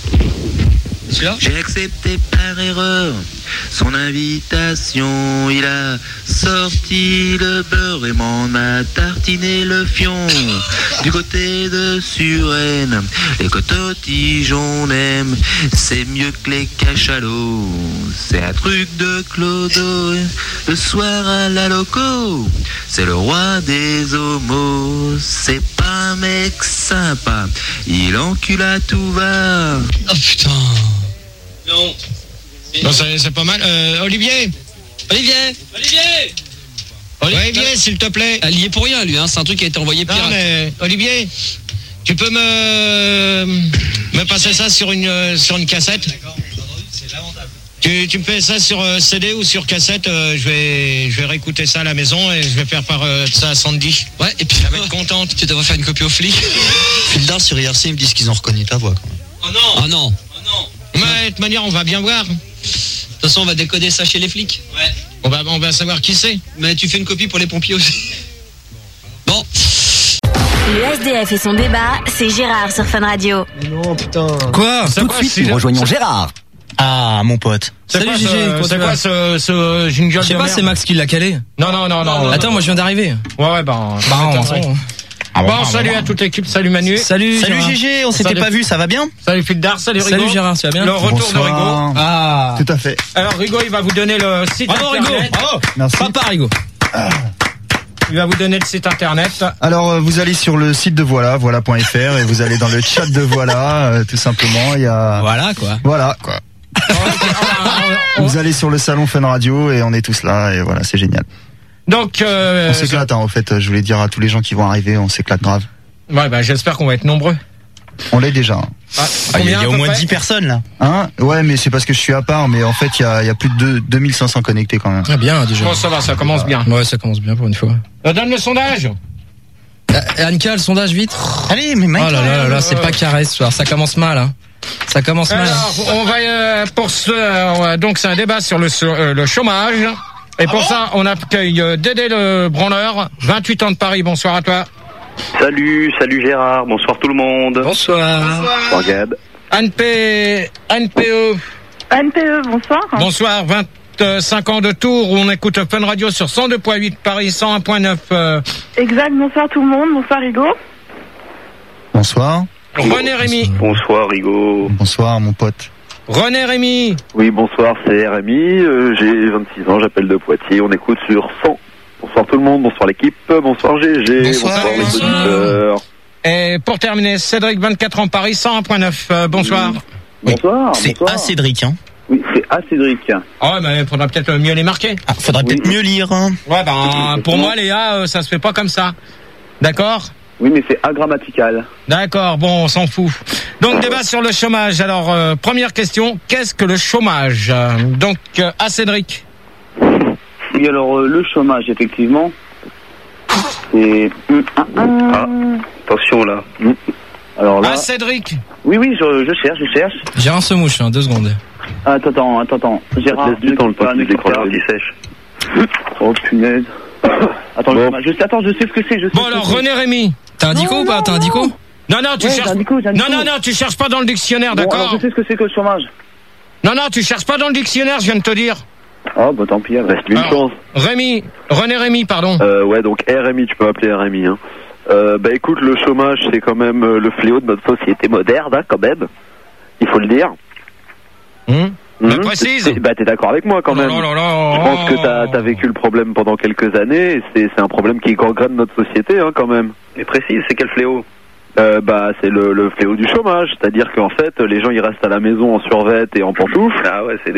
J'ai accepté par erreur son invitation. Il a sorti le beurre et m'en a tartiné le fion. Du côté de Suresnes, les coton-tiges on aime, c'est mieux que les cachalots. C'est un truc de clodo. Le soir à la loco, c'est le roi des homos. C'est pas un mec sympa, il encule à tout va. Oh putain. Non. Non, c'est, c'est pas mal. Euh, Olivier Olivier Olivier Olivier, Olivier s'il te plaît. Il y est pour rien, lui, hein. C'est un truc qui a été envoyé pirate. Non, mais Olivier, tu peux me me passer ça sur une sur une cassette? C'est lamentable. Tu, tu me fais ça sur C D ou sur cassette? euh, Je vais je vais réécouter ça à la maison et je vais faire par euh, ça à Sandy. Ouais, et puis elle va être contente. Tu devrais faire une copie aux flics. Fildar sur I R C, ils me disent qu'ils ont reconnu ta voix. Oh non. Oh non. Oh non. Mais de toute manière, on va bien voir. De toute façon, on va décoder ça chez les flics. Ouais. On va, on va savoir qui c'est. Mais tu fais une copie pour les pompiers aussi. Bon. Le S D F et son débat, c'est Gérard sur Fun Radio. Non, putain. Quoi? Tout de suite, nous rejoignons Gérard. Ah, mon pote. C'est Salut Gégé, c'est quoi ce, ce jingle? Je sais pas, c'est Max qui l'a calé. Non, non, non, non. Attends, moi je viens d'arriver. Ouais, ouais, bah. Bah, on Ah bon, bon salut à toute l'équipe, salut Manu. Salut, salut Gégé, on s'était pas vu, ça va bien? Salut Fildar, salut Rigo. Salut Gérard, ça va bien? Le retour Bonsoir. de Rigo. Ah, tout à fait. Alors Rigo, il va vous donner le site bravo, internet. Rigo, bravo. Merci. Papa Rigo. Ah. Il va vous donner le site internet. Alors euh, vous allez sur le site de Voilà, voilà point f r et vous allez dans le chat de Voilà, euh, tout simplement. Il y a. Voilà quoi. Voilà quoi. Vous allez sur le salon Fun Radio et on est tous là et voilà, c'est génial. Donc euh, on s'éclate, hein, en fait. Je voulais dire à tous les gens qui vont arriver, on s'éclate grave. Ouais, bah j'espère qu'on va être nombreux. On l'est déjà. Hein. Ah, ah, il y a, y a au moins dix personnes là. Hein? Ouais, mais c'est parce que je suis à part, mais en fait il y a, y a plus de deux mille cinq cents connectés quand même. Ah bien déjà. Bon, ça va, ça commence bien. Ouais, ça commence bien pour une fois. Euh, donne le sondage. Euh, Annika, le sondage vite. Allez, mais mec. Oh là là là, là c'est euh... pas carré ce soir. Ça commence mal. Hein. Ça commence mal. Alors, on va euh, pour ce euh, donc c'est un débat sur le sur, euh, le chômage. Et pour ah bon ça, on accueille euh, Dédé le branleur, vingt-huit ans de Paris. Bonsoir à toi. Salut, salut Gérard, bonsoir tout le monde. Bonsoir. Bonsoir Gab. Anne P... Anne P E. Anne P E, bonsoir. Bonsoir, vingt-cinq ans de Tours où on écoute Fun Radio sur cent deux point huit, Paris cent un point neuf. Euh... Exact, bonsoir tout le monde, bonsoir Rigo. Bonsoir. René Rémy. Bonsoir Rigo. Bonsoir mon pote. René Rémy. Oui, bonsoir, c'est Rémy, euh, j'ai vingt-six ans, j'appelle de Poitiers, on écoute sur cent. Bonsoir tout le monde, bonsoir l'équipe, bonsoir G G, bonsoir, bonsoir les auditeurs. Et pour terminer, Cédric, vingt-quatre ans, Paris cent un point neuf, euh, bonsoir. Oui. Bonsoir. C'est bonsoir. à Cédric, hein. Oui, c'est à Cédric. Ah ouais, mais faudra peut-être mieux les marquer. Ah, faudra oui. peut-être mieux lire, hein. Ouais, ben, pour moi, Léa, euh, ça se fait pas comme ça. D'accord? Oui, mais c'est agrammatical. D'accord, bon, on s'en fout. Donc, débat sur le chômage. Alors, euh, première question, qu'est-ce que le chômage? Donc, euh, à Cédric. Oui, alors, euh, le chômage, effectivement, c'est... Ah, attention, là. Alors là... Ah, Cédric. Oui, oui, je, je cherche, je cherche. Gérard se mouche, hein, deux secondes. Attends, attends, attends, attends. Gérard, laisse du temps le temps qu'il décroche des sèches. Oh punaise. Attends, Bon. je, sais, attends, je sais ce que c'est. Je sais Bon ce que alors c'est. René Rémy. T'as un dico ou pas? T'as un dico? Non non tu Ouais, cherches. j'ai un dico, j'ai un Non dico. non non tu cherches pas dans le dictionnaire, Bon, alors, d'accord? je sais ce que c'est que le chômage. Non non tu cherches pas dans le dictionnaire, je viens de te dire. Oh, bah tant pis, alors. Reste une Alors, chance. Rémy, René Rémy, pardon. Euh, ouais, donc R M I, tu peux appeler R M I. Hein. Euh, bah écoute, le chômage, c'est quand même euh, le fléau de notre société moderne, hein, quand même. Il faut le dire. Hum Mhm. Bah, précise. C'est- Bah t'es d'accord avec moi quand Oh là même. là là. Je pense que t'as as vécu le problème pendant quelques années. Et c'est c'est un problème qui gangrène notre société, hein, quand même. Mais précise, c'est quel fléau? Euh, bah c'est le, le fléau du chômage, c'est-à-dire qu'en fait les gens ils restent à la maison en survêt et en pantoufles. Ah ouais, c'est